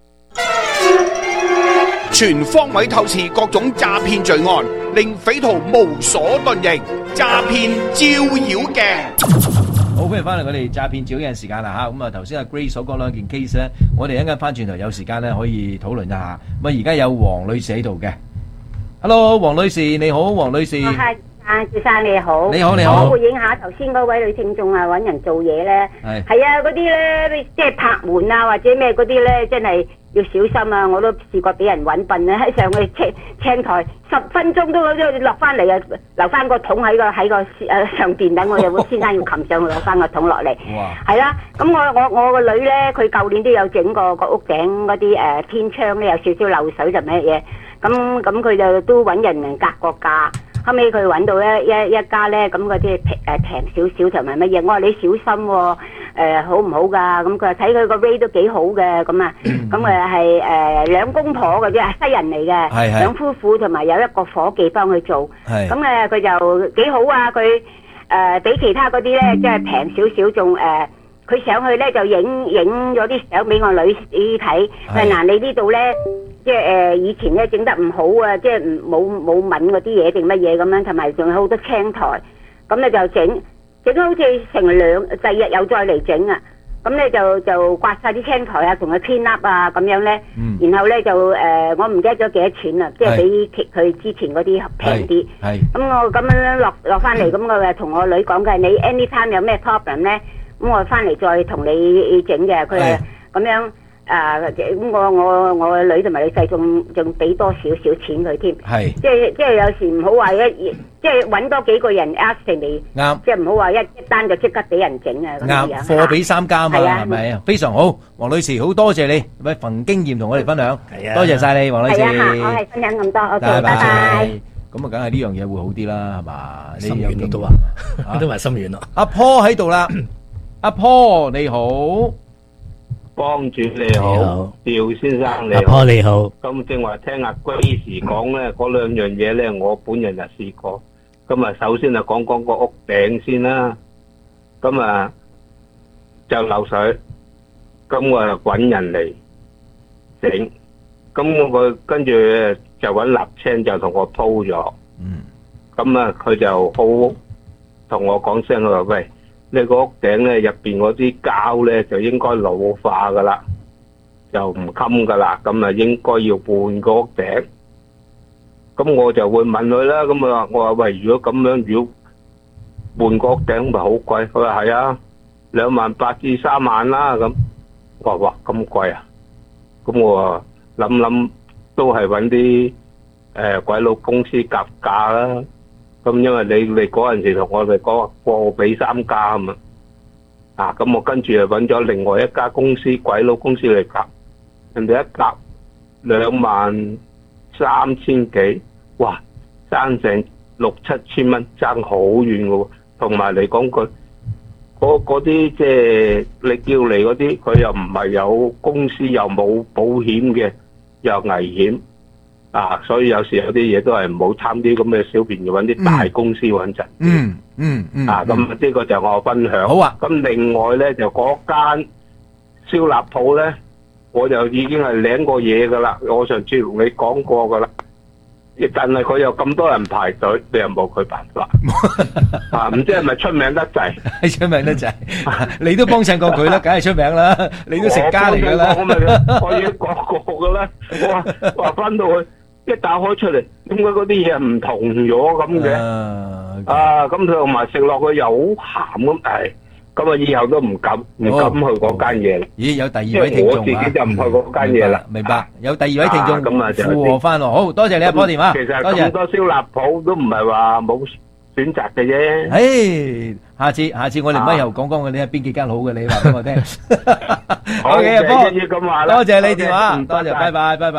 全方位透視各種詐騙罪案，令匪徒無所遁形。詐騙照妖鏡。 好，歡迎翻嚟我哋詐騙照妖鏡時間啦吓，咁啊頭先阿 Grace 所講兩件 case 咧，我哋一陣間翻轉頭有時間咧可以討論一下。咁啊而家有黃女士喺度嘅 ，Hello， 黃女士你好，黃女士。 係啊，謝生你好。 你好你好。 我回應下頭先嗰位女聽眾啊，揾人做嘢咧，係係啊，嗰啲咧即係拍門啊或者咩嗰啲咧，真係。要小心啊！我都試過俾人揾笨咧，喺上去青青台十分鐘都都落翻嚟啊，留翻個桶喺個喺個誒上邊等我有個先生要擒上去攞翻個桶落嚟。哇！係啦，咁我我我個女咧，佢舊年都有整過個屋頂嗰啲誒天窗咧，有少少漏水就咩嘢，咁咁佢就都揾人嚟格個價。後尾佢揾到一一一家咧，咁嗰啲平誒平少少同埋乜嘢，我話你小心喎、哦，誒、呃、好唔好㗎？咁佢話睇佢個 rate 都幾好嘅，咁啊，咁誒係誒兩公婆嘅啫，西人嚟嘅，兩夫婦同埋有一個伙計幫佢做，咁誒佢就幾好啊！佢誒比其他嗰啲咧，即係平少少，仲誒佢上去咧就影影咗啲相俾我女睇，誒嗱你呢度咧。即係誒以前咧整得唔好啊，即係唔冇冇吻嗰啲嘢定乜嘢咁樣，同埋仲有好多青苔，咁咧就整整好似成兩第日又再嚟整啊，咁咧就就刮晒啲青苔啊，同佢編粒啊咁樣咧，嗯、然後咧就誒、呃、我唔記得咗幾多錢啦，即係比佢之前嗰啲平啲，咁我咁樣落落翻嚟，咁我就同我女講嘅，你 anytime 有咩 problem 咧，咁我翻嚟再同你整嘅，佢係咁樣。啊！咁我我我個女同埋女婿仲仲俾多少少錢佢添，係即係即係有時唔好話一即係揾多幾個人 ask 你，啱，即係唔好話一一單就即刻俾人整啊咁樣。 貨比三家嘛，係咪啊？非常好，黃女士好多謝你，咪憑經驗同我哋分享，多謝晒你，黃女士。 係啊，我係分享咁多 ，OK， 拜拜。 咁啊，梗係呢樣嘢會好啲啦，係嘛？ 心軟都話，都話心軟咯。 阿 Paul 喺度啦，阿 Paul 你好。 幫主你好，趙先生你好， 阿婆你好。 咁正話聽阿 Grace 講咧，嗰兩樣嘢咧，我本人就試過。咁啊，首先啊講講個屋頂先啦。咁啊就漏水，咁我就揾人嚟整。咁我跟住就揾瀝青就同我鋪咗。嗯。咁啊，佢就好同我講聲，佢話喂。你個屋頂咧入邊嗰啲膠咧就應該老化噶啦，就唔襟噶啦，咁啊應該要換個屋頂。咁我就會問佢啦，咁啊我話喂，如果咁樣，如果換個屋頂咪好貴？佢話係啊，兩萬八至三萬啦。咁我話哇咁貴啊？咁我話諗諗都係揾啲誒鬼佬公司夾價啦。咁因為你你嗰陣時同我哋講貨比三家啊嘛，啊咁我跟住就揾咗另外一家公司鬼佬公司嚟夾，人哋一夾兩萬三千幾，哇爭成六七千蚊，爭好遠嘅喎。同埋嚟講佢嗰嗰啲即係你叫嚟嗰啲，佢又唔係有公司又冇保險嘅，又危險。啊，所以有時有啲嘢都係唔好貪啲咁嘅小便宜，揾啲大公司穩陣。 嗯嗯嗯。啊， 咁呢個就我分享。 好啊。 咁另外咧就嗰間燒臘鋪咧，我就已經係領過嘢噶啦。我上次同你講過噶啦，但係佢有咁多人排隊，你又冇佢辦法。啊，唔知係咪出名得滯？ 係出名得滯。你都幫襯過佢啦，梗係出名啦。你都食家嚟噶啦。 我咪我已經講過噶啦。我話話翻到去。一打開出嚟，點解嗰啲嘢唔同咗咁嘅？啊，咁同埋食落去又好鹹咁，係咁啊！以後都唔敢唔敢去嗰間嘢啦。 咦，有第二位聽眾啊！ 我自己就唔去嗰間嘢啦。 明白，有第二位聽眾咁啊，就附和翻咯。好多謝你阿波電話， 其實咁多燒臘鋪都唔係話冇選擇嘅啫。 誒，下次下次我哋咪又講講嘅，你係邊幾間好嘅？你話俾我聽。O K，阿波，多謝你電話，多謝，拜拜，拜拜。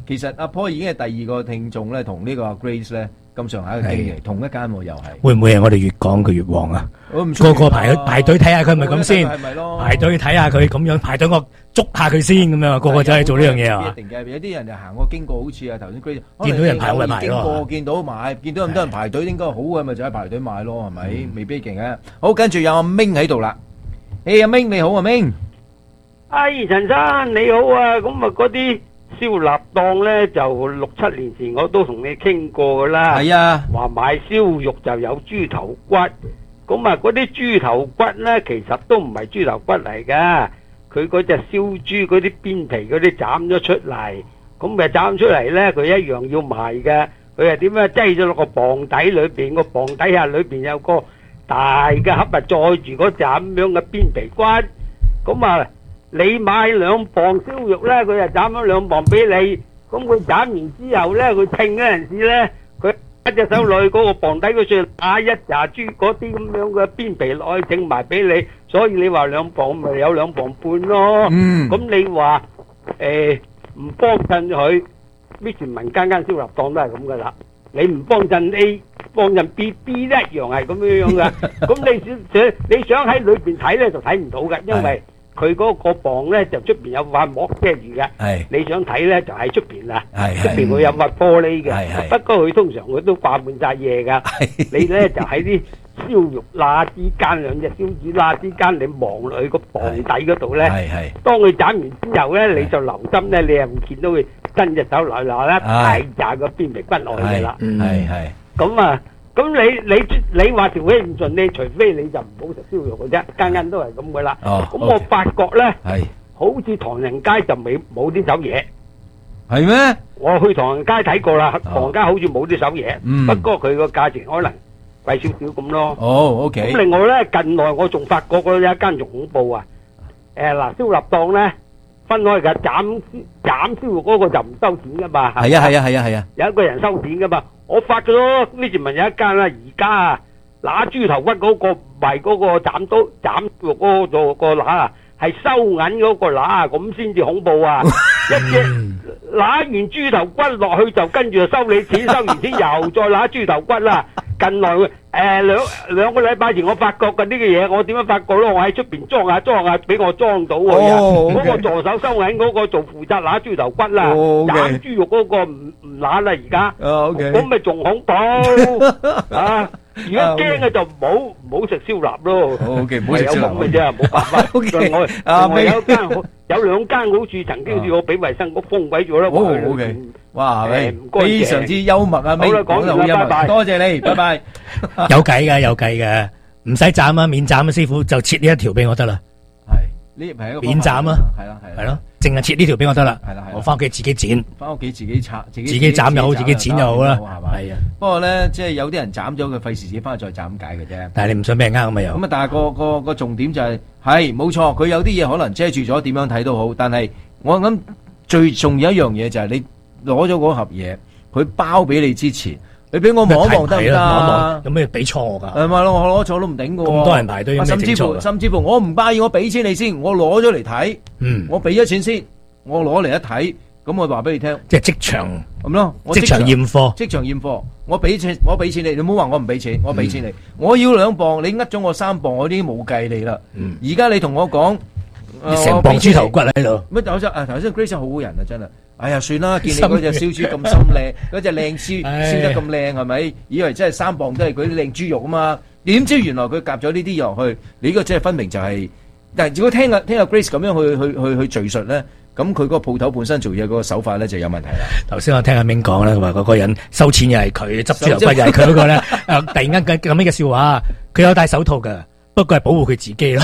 其實阿 Paul 已經係第二個聽眾咧，同呢個 Grace 咧咁上下嘅經歷，同一間喎又係。 會唔會係我哋越講佢越旺啊？個個排排隊睇下佢係咪咁先？排隊睇下佢咁樣，排隊我捉下佢先咁樣，個個走去做呢樣嘢啊！ 一定嘅，有啲人就行過經過，好似啊頭先 Grace 見到人排咪排咯。 見到買，見到咁多人排隊，應該好嘅，咪就喺排隊買咯，係咪？未必勁嘅。好，跟住有阿明喺度啦。誒，阿明你好，阿明。 哎，陳生你好啊，咁啊嗰啲燒臘檔咧就六七年前我都同你傾過噶啦， 係啊， 話買燒肉就有豬頭骨，咁啊嗰啲豬頭骨咧其實都唔係豬頭骨嚟噶，佢嗰隻燒豬嗰啲邊皮嗰啲斬咗出嚟，咁咪斬出嚟咧佢一樣要賣嘅，佢係點樣擠咗落個磅底裏邊，個磅底下裏邊有個大嘅盒啊載住嗰隻咁樣嘅邊皮骨，咁啊。你買兩磅燒肉咧，佢就斬咗兩磅俾你。咁佢斬完之後咧，佢稱嗰陣時咧，佢一隻手落去嗰個磅底嗰處打一扎豬嗰啲咁樣嘅邊皮落去整埋俾你。所以你話兩磅咪有兩磅半咯。嗯。咁你話誒唔幫襯佢，咩全民間間燒臘檔都係咁噶啦。你唔幫襯 A，幫襯 B，B 一樣係咁樣樣噶。咁你想你想喺裏邊睇咧就睇唔到嘅，因為佢嗰個磅咧就出邊有塊膜遮住嘅，你想睇咧就喺出邊啦，出邊會有塊玻璃嘅。不過佢通常佢都掛滿晒嘢噶，你咧就喺啲燒肉罅之間，兩隻燒豬罅之間，你望落去個磅底嗰度咧，當佢斬完之後咧，你就留心咧，你又唔見到佢伸隻手來拿咧，大扎個邊皮骨落去嘅啦。 係係咁啊。咁你你你話條氣唔順，你除非你就唔好食燒肉嘅啫，間間都係咁嘅啦。咁我發覺咧，好似唐人街就未冇呢手嘢， 係咩？ 我去唐人街睇過啦，唐人街好似冇呢手嘢，不過佢個價錢可能貴少少咁咯。 哦，OK。 咁另外咧，近來我仲發覺嗰有一間仲恐怖啊！誒嗱，燒臘檔咧分開嘅，斬斬燒肉嗰個就唔收錢噶嘛。 係啊係啊係啊係啊， 有一個人收錢噶嘛。我發覺咯，呢條文有一間啦，而家啊，揦豬頭骨嗰個唔係嗰個斬刀斬肉嗰個個揦啊，係收銀嗰個揦啊，咁先至恐怖啊！一隻揦完豬頭骨落去就跟住就收你錢，收完錢又再揦豬頭骨啦。近來誒兩兩個禮拜前我發覺嘅呢個嘢，我點樣發覺咯？我喺出邊裝下裝下，俾我裝到喎。嗰個助手收銀嗰個做負責揦豬頭骨啦，斬豬肉嗰個唔唔揦啦而家。咁咪仲恐怖啊！如果驚嘅就唔好唔好食燒臘咯。 O K， 唔好食燒臘。有咁嘅啫，冇辦法。 我我有間好有兩間好處，曾經試過俾衛生局封鬼咗啦。 好 O K，哇，非常之幽默啊！好啦，講得好幽默，多謝你，拜拜。 有計嘅，有計嘅，唔使斬啊，免斬啊，師傅就切呢一條俾我得啦。 係呢係一個免斬啊， 係啦係係咯，淨係切呢條俾我得啦。 係啦係， 我翻屋企自己剪， 翻屋企自己拆，自己自己斬又好，自己剪又好啦。係嘛？係啊。不過咧，即係有啲人斬咗佢，費事自己翻去再斬解嘅啫。 但係你唔想俾人呃咁咪又咁啊？但係個個個重點就係係冇錯，佢有啲嘢可能遮住咗，點樣睇都好。但係我諗最重要一樣嘢就係你攞咗嗰盒嘢，佢包俾你之前。你俾我望一望得唔得？ 有咩俾錯我噶？ 係咪咯？我攞錯都唔頂噶。 咁多人排隊， 甚至乎甚至乎我唔介意，我俾錢你先，我攞咗嚟睇。嗯，我俾咗錢先，我攞嚟一睇，咁我話俾你聽。 即係即場咁咯， 即場驗貨， 即場驗貨。我俾錢，我俾錢你，你唔好話我唔俾錢，我俾錢你。我要兩磅，你呃咗我三磅，我已經冇計你啦。而家你同我講， 成磅豬頭骨喺度。 乜頭先啊？頭先 Grace 好好人啊，真係。哎呀，算啦，見你嗰隻燒豬咁心靚，嗰隻靚豬燒得咁靚，係咪？以為真係三磅都係嗰啲靚豬肉啊嘛？點知原來佢夾咗呢啲落去，你呢個真係分明就係。但係如果聽阿聽阿 Grace 咁樣去去去去敘述咧，咁佢嗰個鋪頭本身做嘢嗰個手法咧就有問題啦。 頭先我聽阿明講咧，話嗰個人收錢又係佢，執豬頭骨又係佢嗰個咧。誒，突然間咁咁樣嘅笑話，佢有戴手套㗎，不過係保護佢自己咯。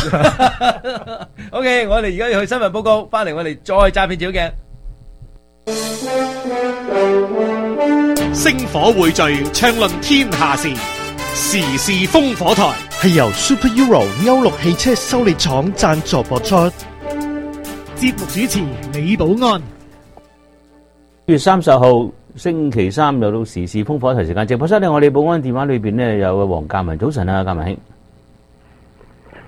OK，我哋而家要去新聞報告，翻嚟我哋再詐騙小鏡。 星火匯聚，暢論天下事，時事烽火台係由 Super Euro 歐陸汽車修理廠贊助播出。 節目主持李寶安。 月三十號星期三又到時事烽火台時間，直播室咧，我哋寶安電話裏邊咧有黃鑑文，早晨啊，鑑文兄。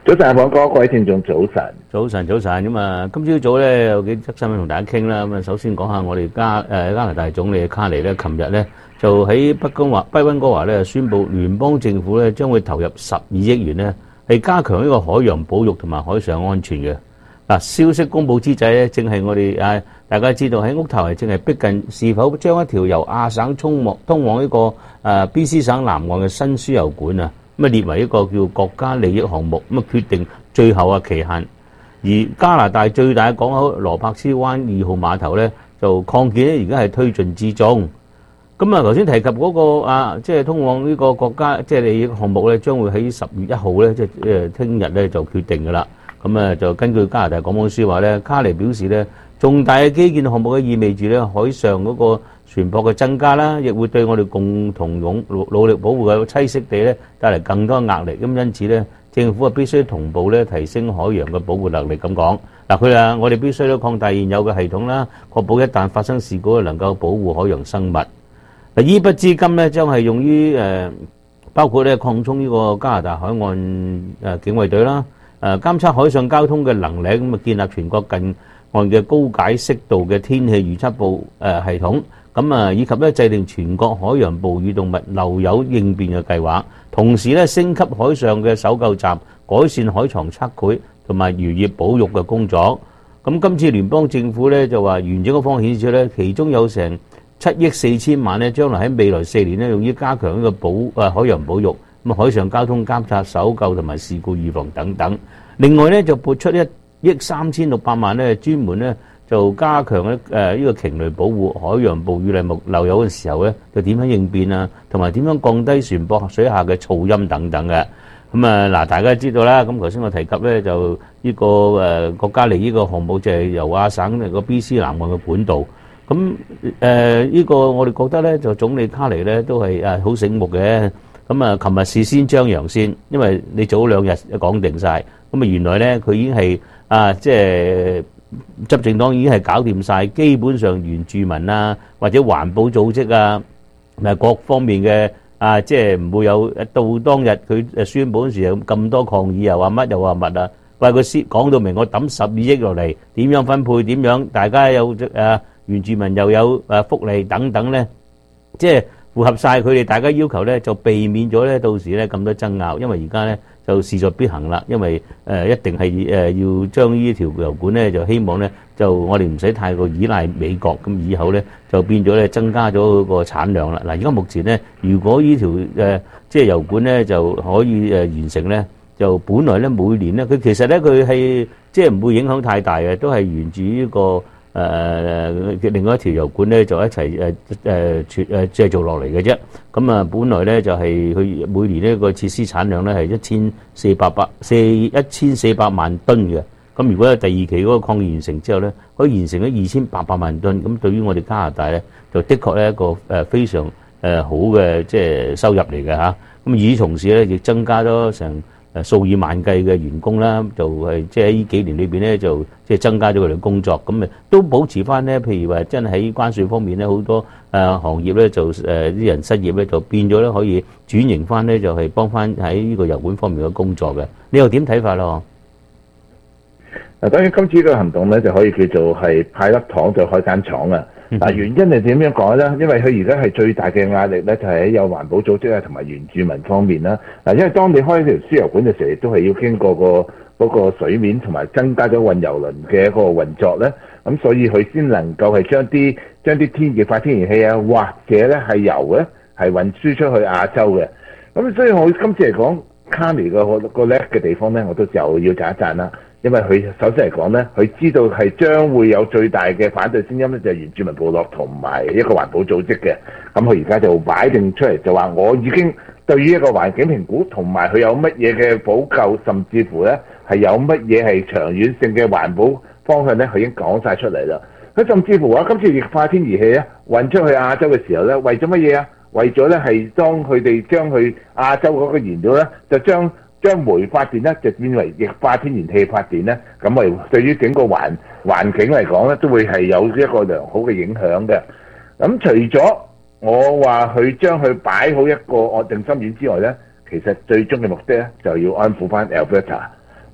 早晨，黃哥，各位聽眾早晨， 早晨，早晨咁啊！今朝早咧有幾則新聞同大家傾啦。咁啊，首先講下我哋加誒加拿大總理卡尼咧，琴日咧就喺北溫華北溫哥華咧宣布，聯邦政府咧將會投入十二億元咧，係加強呢個海洋保育同埋海上安全嘅。嗱，消息公佈之際咧，正係我哋啊大家知道喺屋頭係正係逼近，是否將一條由亞省通往通往呢個誒 B C 省南岸嘅新輸油管啊，咁啊列為一個叫國家利益項目，咁啊決定最後嘅期限。而加拿大最大嘅港口羅柏斯灣二號碼頭咧，就擴建咧，而家係推進之中。咁啊，頭先提及嗰個啊，即係通往呢個國家即係利益項目咧，將會喺十月一號咧，即係誒聽日咧就決定㗎啦。咁啊，就根據加拿大廣播書話咧，卡尼表示咧，重大嘅基建項目嘅意味住咧，海上嗰個船舶嘅增加啦，亦會對我哋共同勇努力保護嘅棲息地咧帶嚟更多壓力。咁因此咧，政府啊必須同步咧提升海洋嘅保護能力。咁講嗱，佢話我哋必須咧擴大現有嘅系統啦，確保一旦發生事故能夠保護海洋生物。嗱，呢筆資金咧將係用於誒包括咧擴充呢個加拿大海岸誒警衛隊啦。誒監測海上交通嘅能力，咁啊建立全國近岸嘅高解析度嘅天氣預測報誒系統，咁啊以及咧制定全國海洋哺乳動物漏油應變嘅計劃，同時咧升級海上嘅搜救站，改善海床測繪同埋漁業保育嘅工作。咁今次聯邦政府咧就話完整嘅方案顯示咧，其中有成七億四千萬咧，將來喺未來四年咧用於加強呢個保誒海洋保育。咁海上交通監察、搜救同埋事故預防等等。另外咧就撥出一億三千六百萬咧，專門咧就加強咧誒呢個鯨類保護、海洋哺乳類目漏油嘅時候咧，就點樣應變啊，同埋點樣降低船舶水下嘅噪音等等嘅。咁啊嗱，大家知道啦。咁頭先我提及咧就呢、這個誒、呃、國家利益個項目就係由亞省個 B C 南岸嘅管道。咁誒呢個我哋覺得咧就總理卡尼咧都係誒好醒目嘅。咁啊，琴日事先張揚先，因為你早兩日講定晒。咁啊，原來咧佢已經係啊，即係執政黨已經係搞掂晒，基本上原住民啊或者環保組織啊，咪各方面嘅啊，即係唔會有到當日佢誒宣佈嗰時有咁多抗議，又話乜又話乜啊，喂佢先講到明，我抌十二億落嚟，點樣分配，點樣大家有誒原住民又有誒福利等等咧，即係符合晒佢哋大家要求咧，就避免咗咧到時咧咁多爭拗，因為而家咧就勢在必行啦，因為誒、呃、一定係誒、呃、要將呢條油管咧，就希望咧就我哋唔使太過依賴美國，咁以後咧就變咗咧增加咗個產量啦。嗱，而家目前咧，如果呢條誒即係油管咧就可以誒完成咧，就本來咧每年咧佢其實咧佢係即係唔會影響太大嘅，都係沿住呢個。誒、呃、另外一條油管咧就一齊誒誒誒製造落嚟嘅啫。咁啊，本來咧就係、是、佢每年呢個設施產量咧係一千四百百四一千四百萬噸嘅。咁如果係第二期嗰個擴建完成之後咧，可以完成咗二千八百萬噸。咁對於我哋加拿大咧，就的確係一個誒非常誒好嘅即係收入嚟嘅嚇。咁與此同時咧，亦增加咗成誒數以萬計嘅員工啦，就係即係喺呢幾年裏邊咧，就即係增加咗佢哋工作，咁咪都保持翻咧。譬如話真係喺關稅方面咧，好多誒行業咧就誒啲人失業咧，就變咗咧可以轉型翻咧，就係幫翻喺呢個油管方面嘅工作嘅。你又點睇法咯？ 嗱，當然今次呢個行動咧就可以叫做係派粒糖就開間廠啊！嗱，原因係點樣講咧？因為佢而家係最大嘅壓力咧，就係喺有環保組織啊同埋原住民方面啦。嗱，因為當你開條輸油管嘅時候，都係要經過個嗰個水面同埋增加咗運油輪嘅一個運作咧，咁所以佢先能夠係將啲將啲天液化天然氣啊，或者咧係油咧係運輸出去亞洲嘅。咁所以我今次嚟講，卡尼個個叻嘅地方咧，我都又要讚一讚啦。因為佢首先嚟講咧，佢知道係將會有最大嘅反對聲音咧，就係原住民部落同埋一個環保組織嘅。咁佢而家就擺定出嚟，就話我已經對於一個環境評估同埋佢有乜嘢嘅補救，甚至乎咧係有乜嘢係長遠性嘅環保方向咧，佢已經講晒出嚟啦。佢甚至乎話今次液化天然氣咧運出去亞洲嘅時候咧，為咗乜嘢啊？為咗咧係當佢哋將佢亞洲嗰個燃料咧，就將將煤發電咧就變為液化天然氣發電咧，咁咪對於整個環環境嚟講咧，都會係有一個良好嘅影響嘅。咁除咗我話佢將佢擺好一個安定心丸之外咧，其實最終嘅目的咧就要安撫翻 Alberta。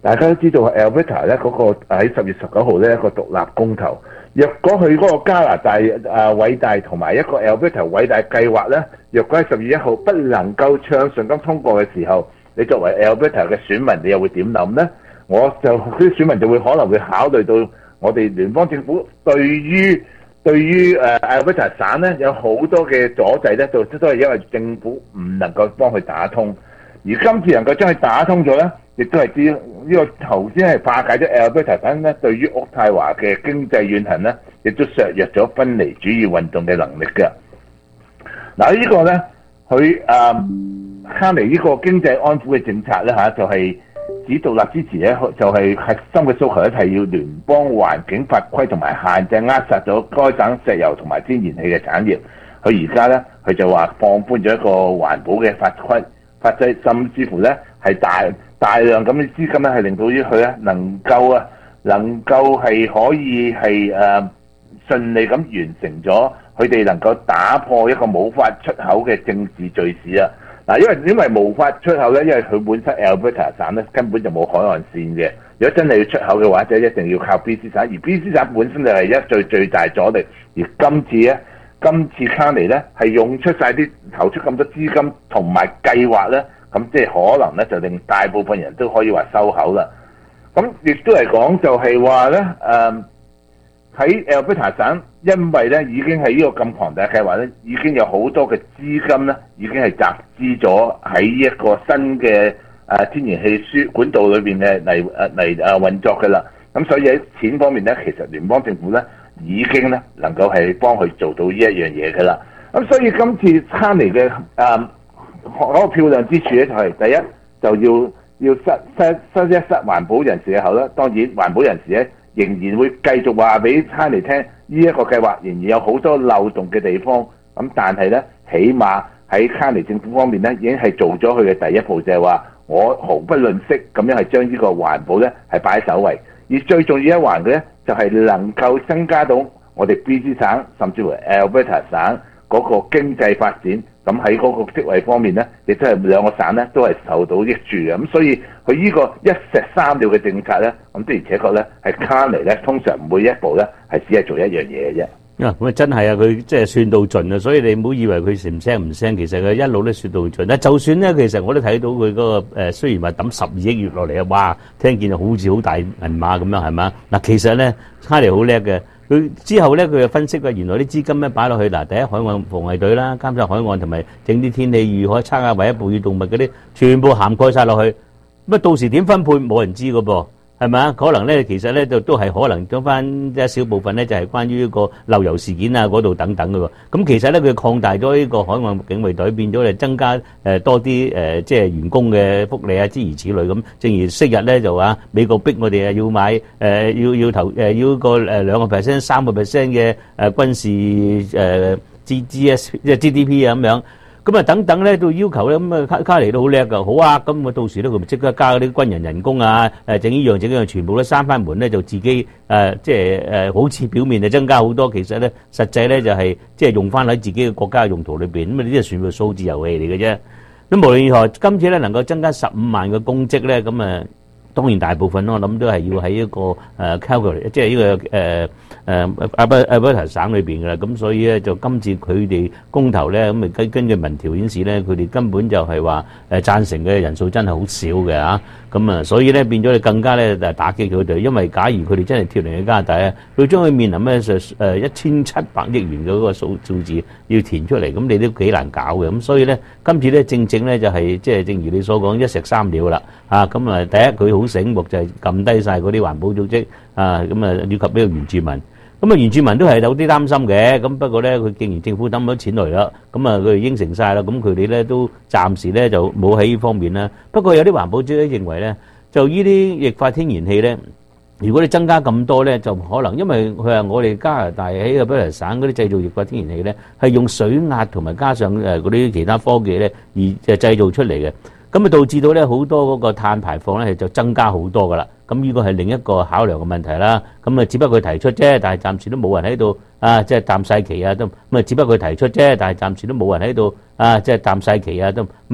大家都知道 Alberta 咧嗰個喺十月十九號咧一個獨立公投，若果佢嗰個加拿大啊偉大同埋一個 Alberta 偉大計劃咧，若果喺十月一號不能夠暢順咁通過嘅時候，你作為 Alberta 嘅選民，你又會點諗咧？我就啲選民就會可能會考慮到我哋聯邦政府對於對於誒 Alberta 省咧有好多嘅阻滯咧，就都係因為政府唔能夠幫佢打通，而今次能夠將佢打通咗咧，亦都係知呢個頭先係化解咗 Alberta 省咧對於渥太華嘅經濟怨恨咧，亦都削弱咗分離主義運動嘅能力嘅。嗱呢個咧，佢誒卡尼呢個經濟安撫嘅政策咧嚇，就係、是。指獨立支持咧，就係核心嘅訴求咧，係要聯邦環境法規同埋限制扼殺咗該省石油同埋天然氣嘅產業。佢而家咧，佢就話放寬咗一個環保嘅法規法制，甚至乎咧係大大量咁嘅資金咧，係令到於佢咧能夠啊，能夠係可以係誒、呃、順利咁完成咗佢哋能夠打破一個冇法出口嘅政治敘事啊！嗱，因為因為無法出口咧，因為佢本身 Alberta 省咧根本就冇海岸線嘅。如果真係要出口嘅話，就一定要靠 B C 省，而 B C 省本身就係一最最大阻力。而今次咧，今次卡尼咧係用出晒啲投出咁多資金同埋計劃咧，咁即係可能咧就令大部分人都可以話收口啦。咁亦都嚟講就係話咧，誒、呃、喺 Alberta 省。因為咧已經係呢個咁龐大嘅計劃咧，已經有好多嘅資金咧，已經係集資咗喺一個新嘅誒、呃、天然氣輸管道裏邊嘅嚟誒嚟誒運作嘅啦。咁所以喺錢方面咧，其實聯邦政府咧已經咧能夠係幫佢做到呢一樣嘢嘅啦。咁所以今次卡尼嘅誒嗰個漂亮之處咧，就係、是、第一就要要塞塞塞一塞環保人士嘅口啦。當然環保人士咧仍然會繼續話俾卡尼聽。呢一個計劃仍然有好多漏洞嘅地方，咁但係咧，起碼喺卡尼政府方面咧，已經係做咗佢嘅第一步，就係話我毫不吝嗇咁樣係將呢個環保咧係擺喺首位。而最重要一環嘅咧，就係能夠增加到我哋 B C 省甚至乎 Alberta 省嗰個經濟發展。咁喺嗰個職位方面咧，亦都係兩個省咧都係受到益處嘅。咁所以佢呢個一石三鳥嘅政策咧，咁的而且確咧係卡尼咧通常每一步咧係只係做一樣嘢嘅啫。 啊，咁啊真係啊，佢即係算到盡啊！所以你唔好以為佢唔聲唔聲，其實佢一路都算到盡。但就算咧，其實我都睇到佢嗰、那個誒、呃，雖然話抌十二億月落嚟啊，哇！聽見好似好大銀碼咁樣，係嘛？嗱，其實咧卡尼好叻嘅。佢之後咧，佢又分析嘅，原來啲資金咧擺落去嗱，第一海岸防衛隊啦，監察海岸同埋整啲天氣預海測啊，或者哺乳動物嗰啲，全部涵蓋晒落去。咁啊，到時點分配冇人知㗎噃，係咪啊？可能咧，其實咧就都係可能將翻一小部分咧，就係關於呢個漏油事件啊嗰度等等嘅喎。咁其實咧，佢擴大咗呢個海岸警衛隊，變咗嚟增加誒多啲誒即係員工嘅福利啊，諸如此類咁。正如昔日咧就話美國逼我哋啊要買誒、呃、要要投誒要個誒兩個 percent 三個 percent 嘅誒軍事誒 G G S 即係 G D P 啊咁樣。咁啊等等咧都要求咧，咁啊卡卡尼都好叻噶，好啊！咁啊到時咧佢咪即刻加嗰啲軍人人工啊，誒整呢樣整嗰樣，全部都閂翻門咧，就自己誒、呃、即係誒、呃、好似表面就增加好多，其實咧實際咧就係、是、即係用翻喺自己嘅國家嘅用途裏邊，咁啊呢啲係全部數字遊戲嚟嘅啫。咁無論如何，今次咧能夠增加十五萬嘅公職咧，咁啊當然大部分咯，我諗都係要喺一個誒 Calgary，即係呢個誒誒阿伯阿伯塔省裏邊嘅啦。咁所以咧就今次佢哋公投咧，咁啊根根據民調顯示咧，佢哋根本就係話誒贊成嘅人數真係好少嘅嚇。咁啊，所以咧變咗你更加咧誒打擊佢哋，因為假如佢哋真係脫離咗加拿大咧，佢將佢面臨咧就誒一千七百億元嘅嗰個數數字要填出嚟，咁你都幾難搞嘅。咁所以咧今次咧正正咧就係即係正如你所講一石三鳥啦嚇。咁啊第一佢好醒目就係撳低晒嗰啲環保組織啊，咁啊以及呢個原住民。咁啊，原住民都係有啲擔心嘅，咁不過咧，佢既然政府抌咗錢嚟啦，咁啊，佢哋應承晒啦，咁佢哋咧都暫時咧就冇喺呢方面啦。不過有啲環保組織認為咧，就呢啲液化天然氣咧，如果你增加咁多咧，就可能因為佢話我哋加拿大喺個卑詩省嗰啲製造液化天然氣咧，係用水壓同埋加上誒嗰啲其他科技咧而誒製造出嚟嘅，咁啊導致到咧好多嗰個碳排放咧就增加好多噶啦。咁呢個係另一個考量嘅問題啦。咁啊，只不過佢提出啫，但係暫時都冇人喺度啊，即係淡晒旗啊，都咁啊，只不過佢提出啫，但係暫時都冇人喺度啊，即係淡晒旗啊，都。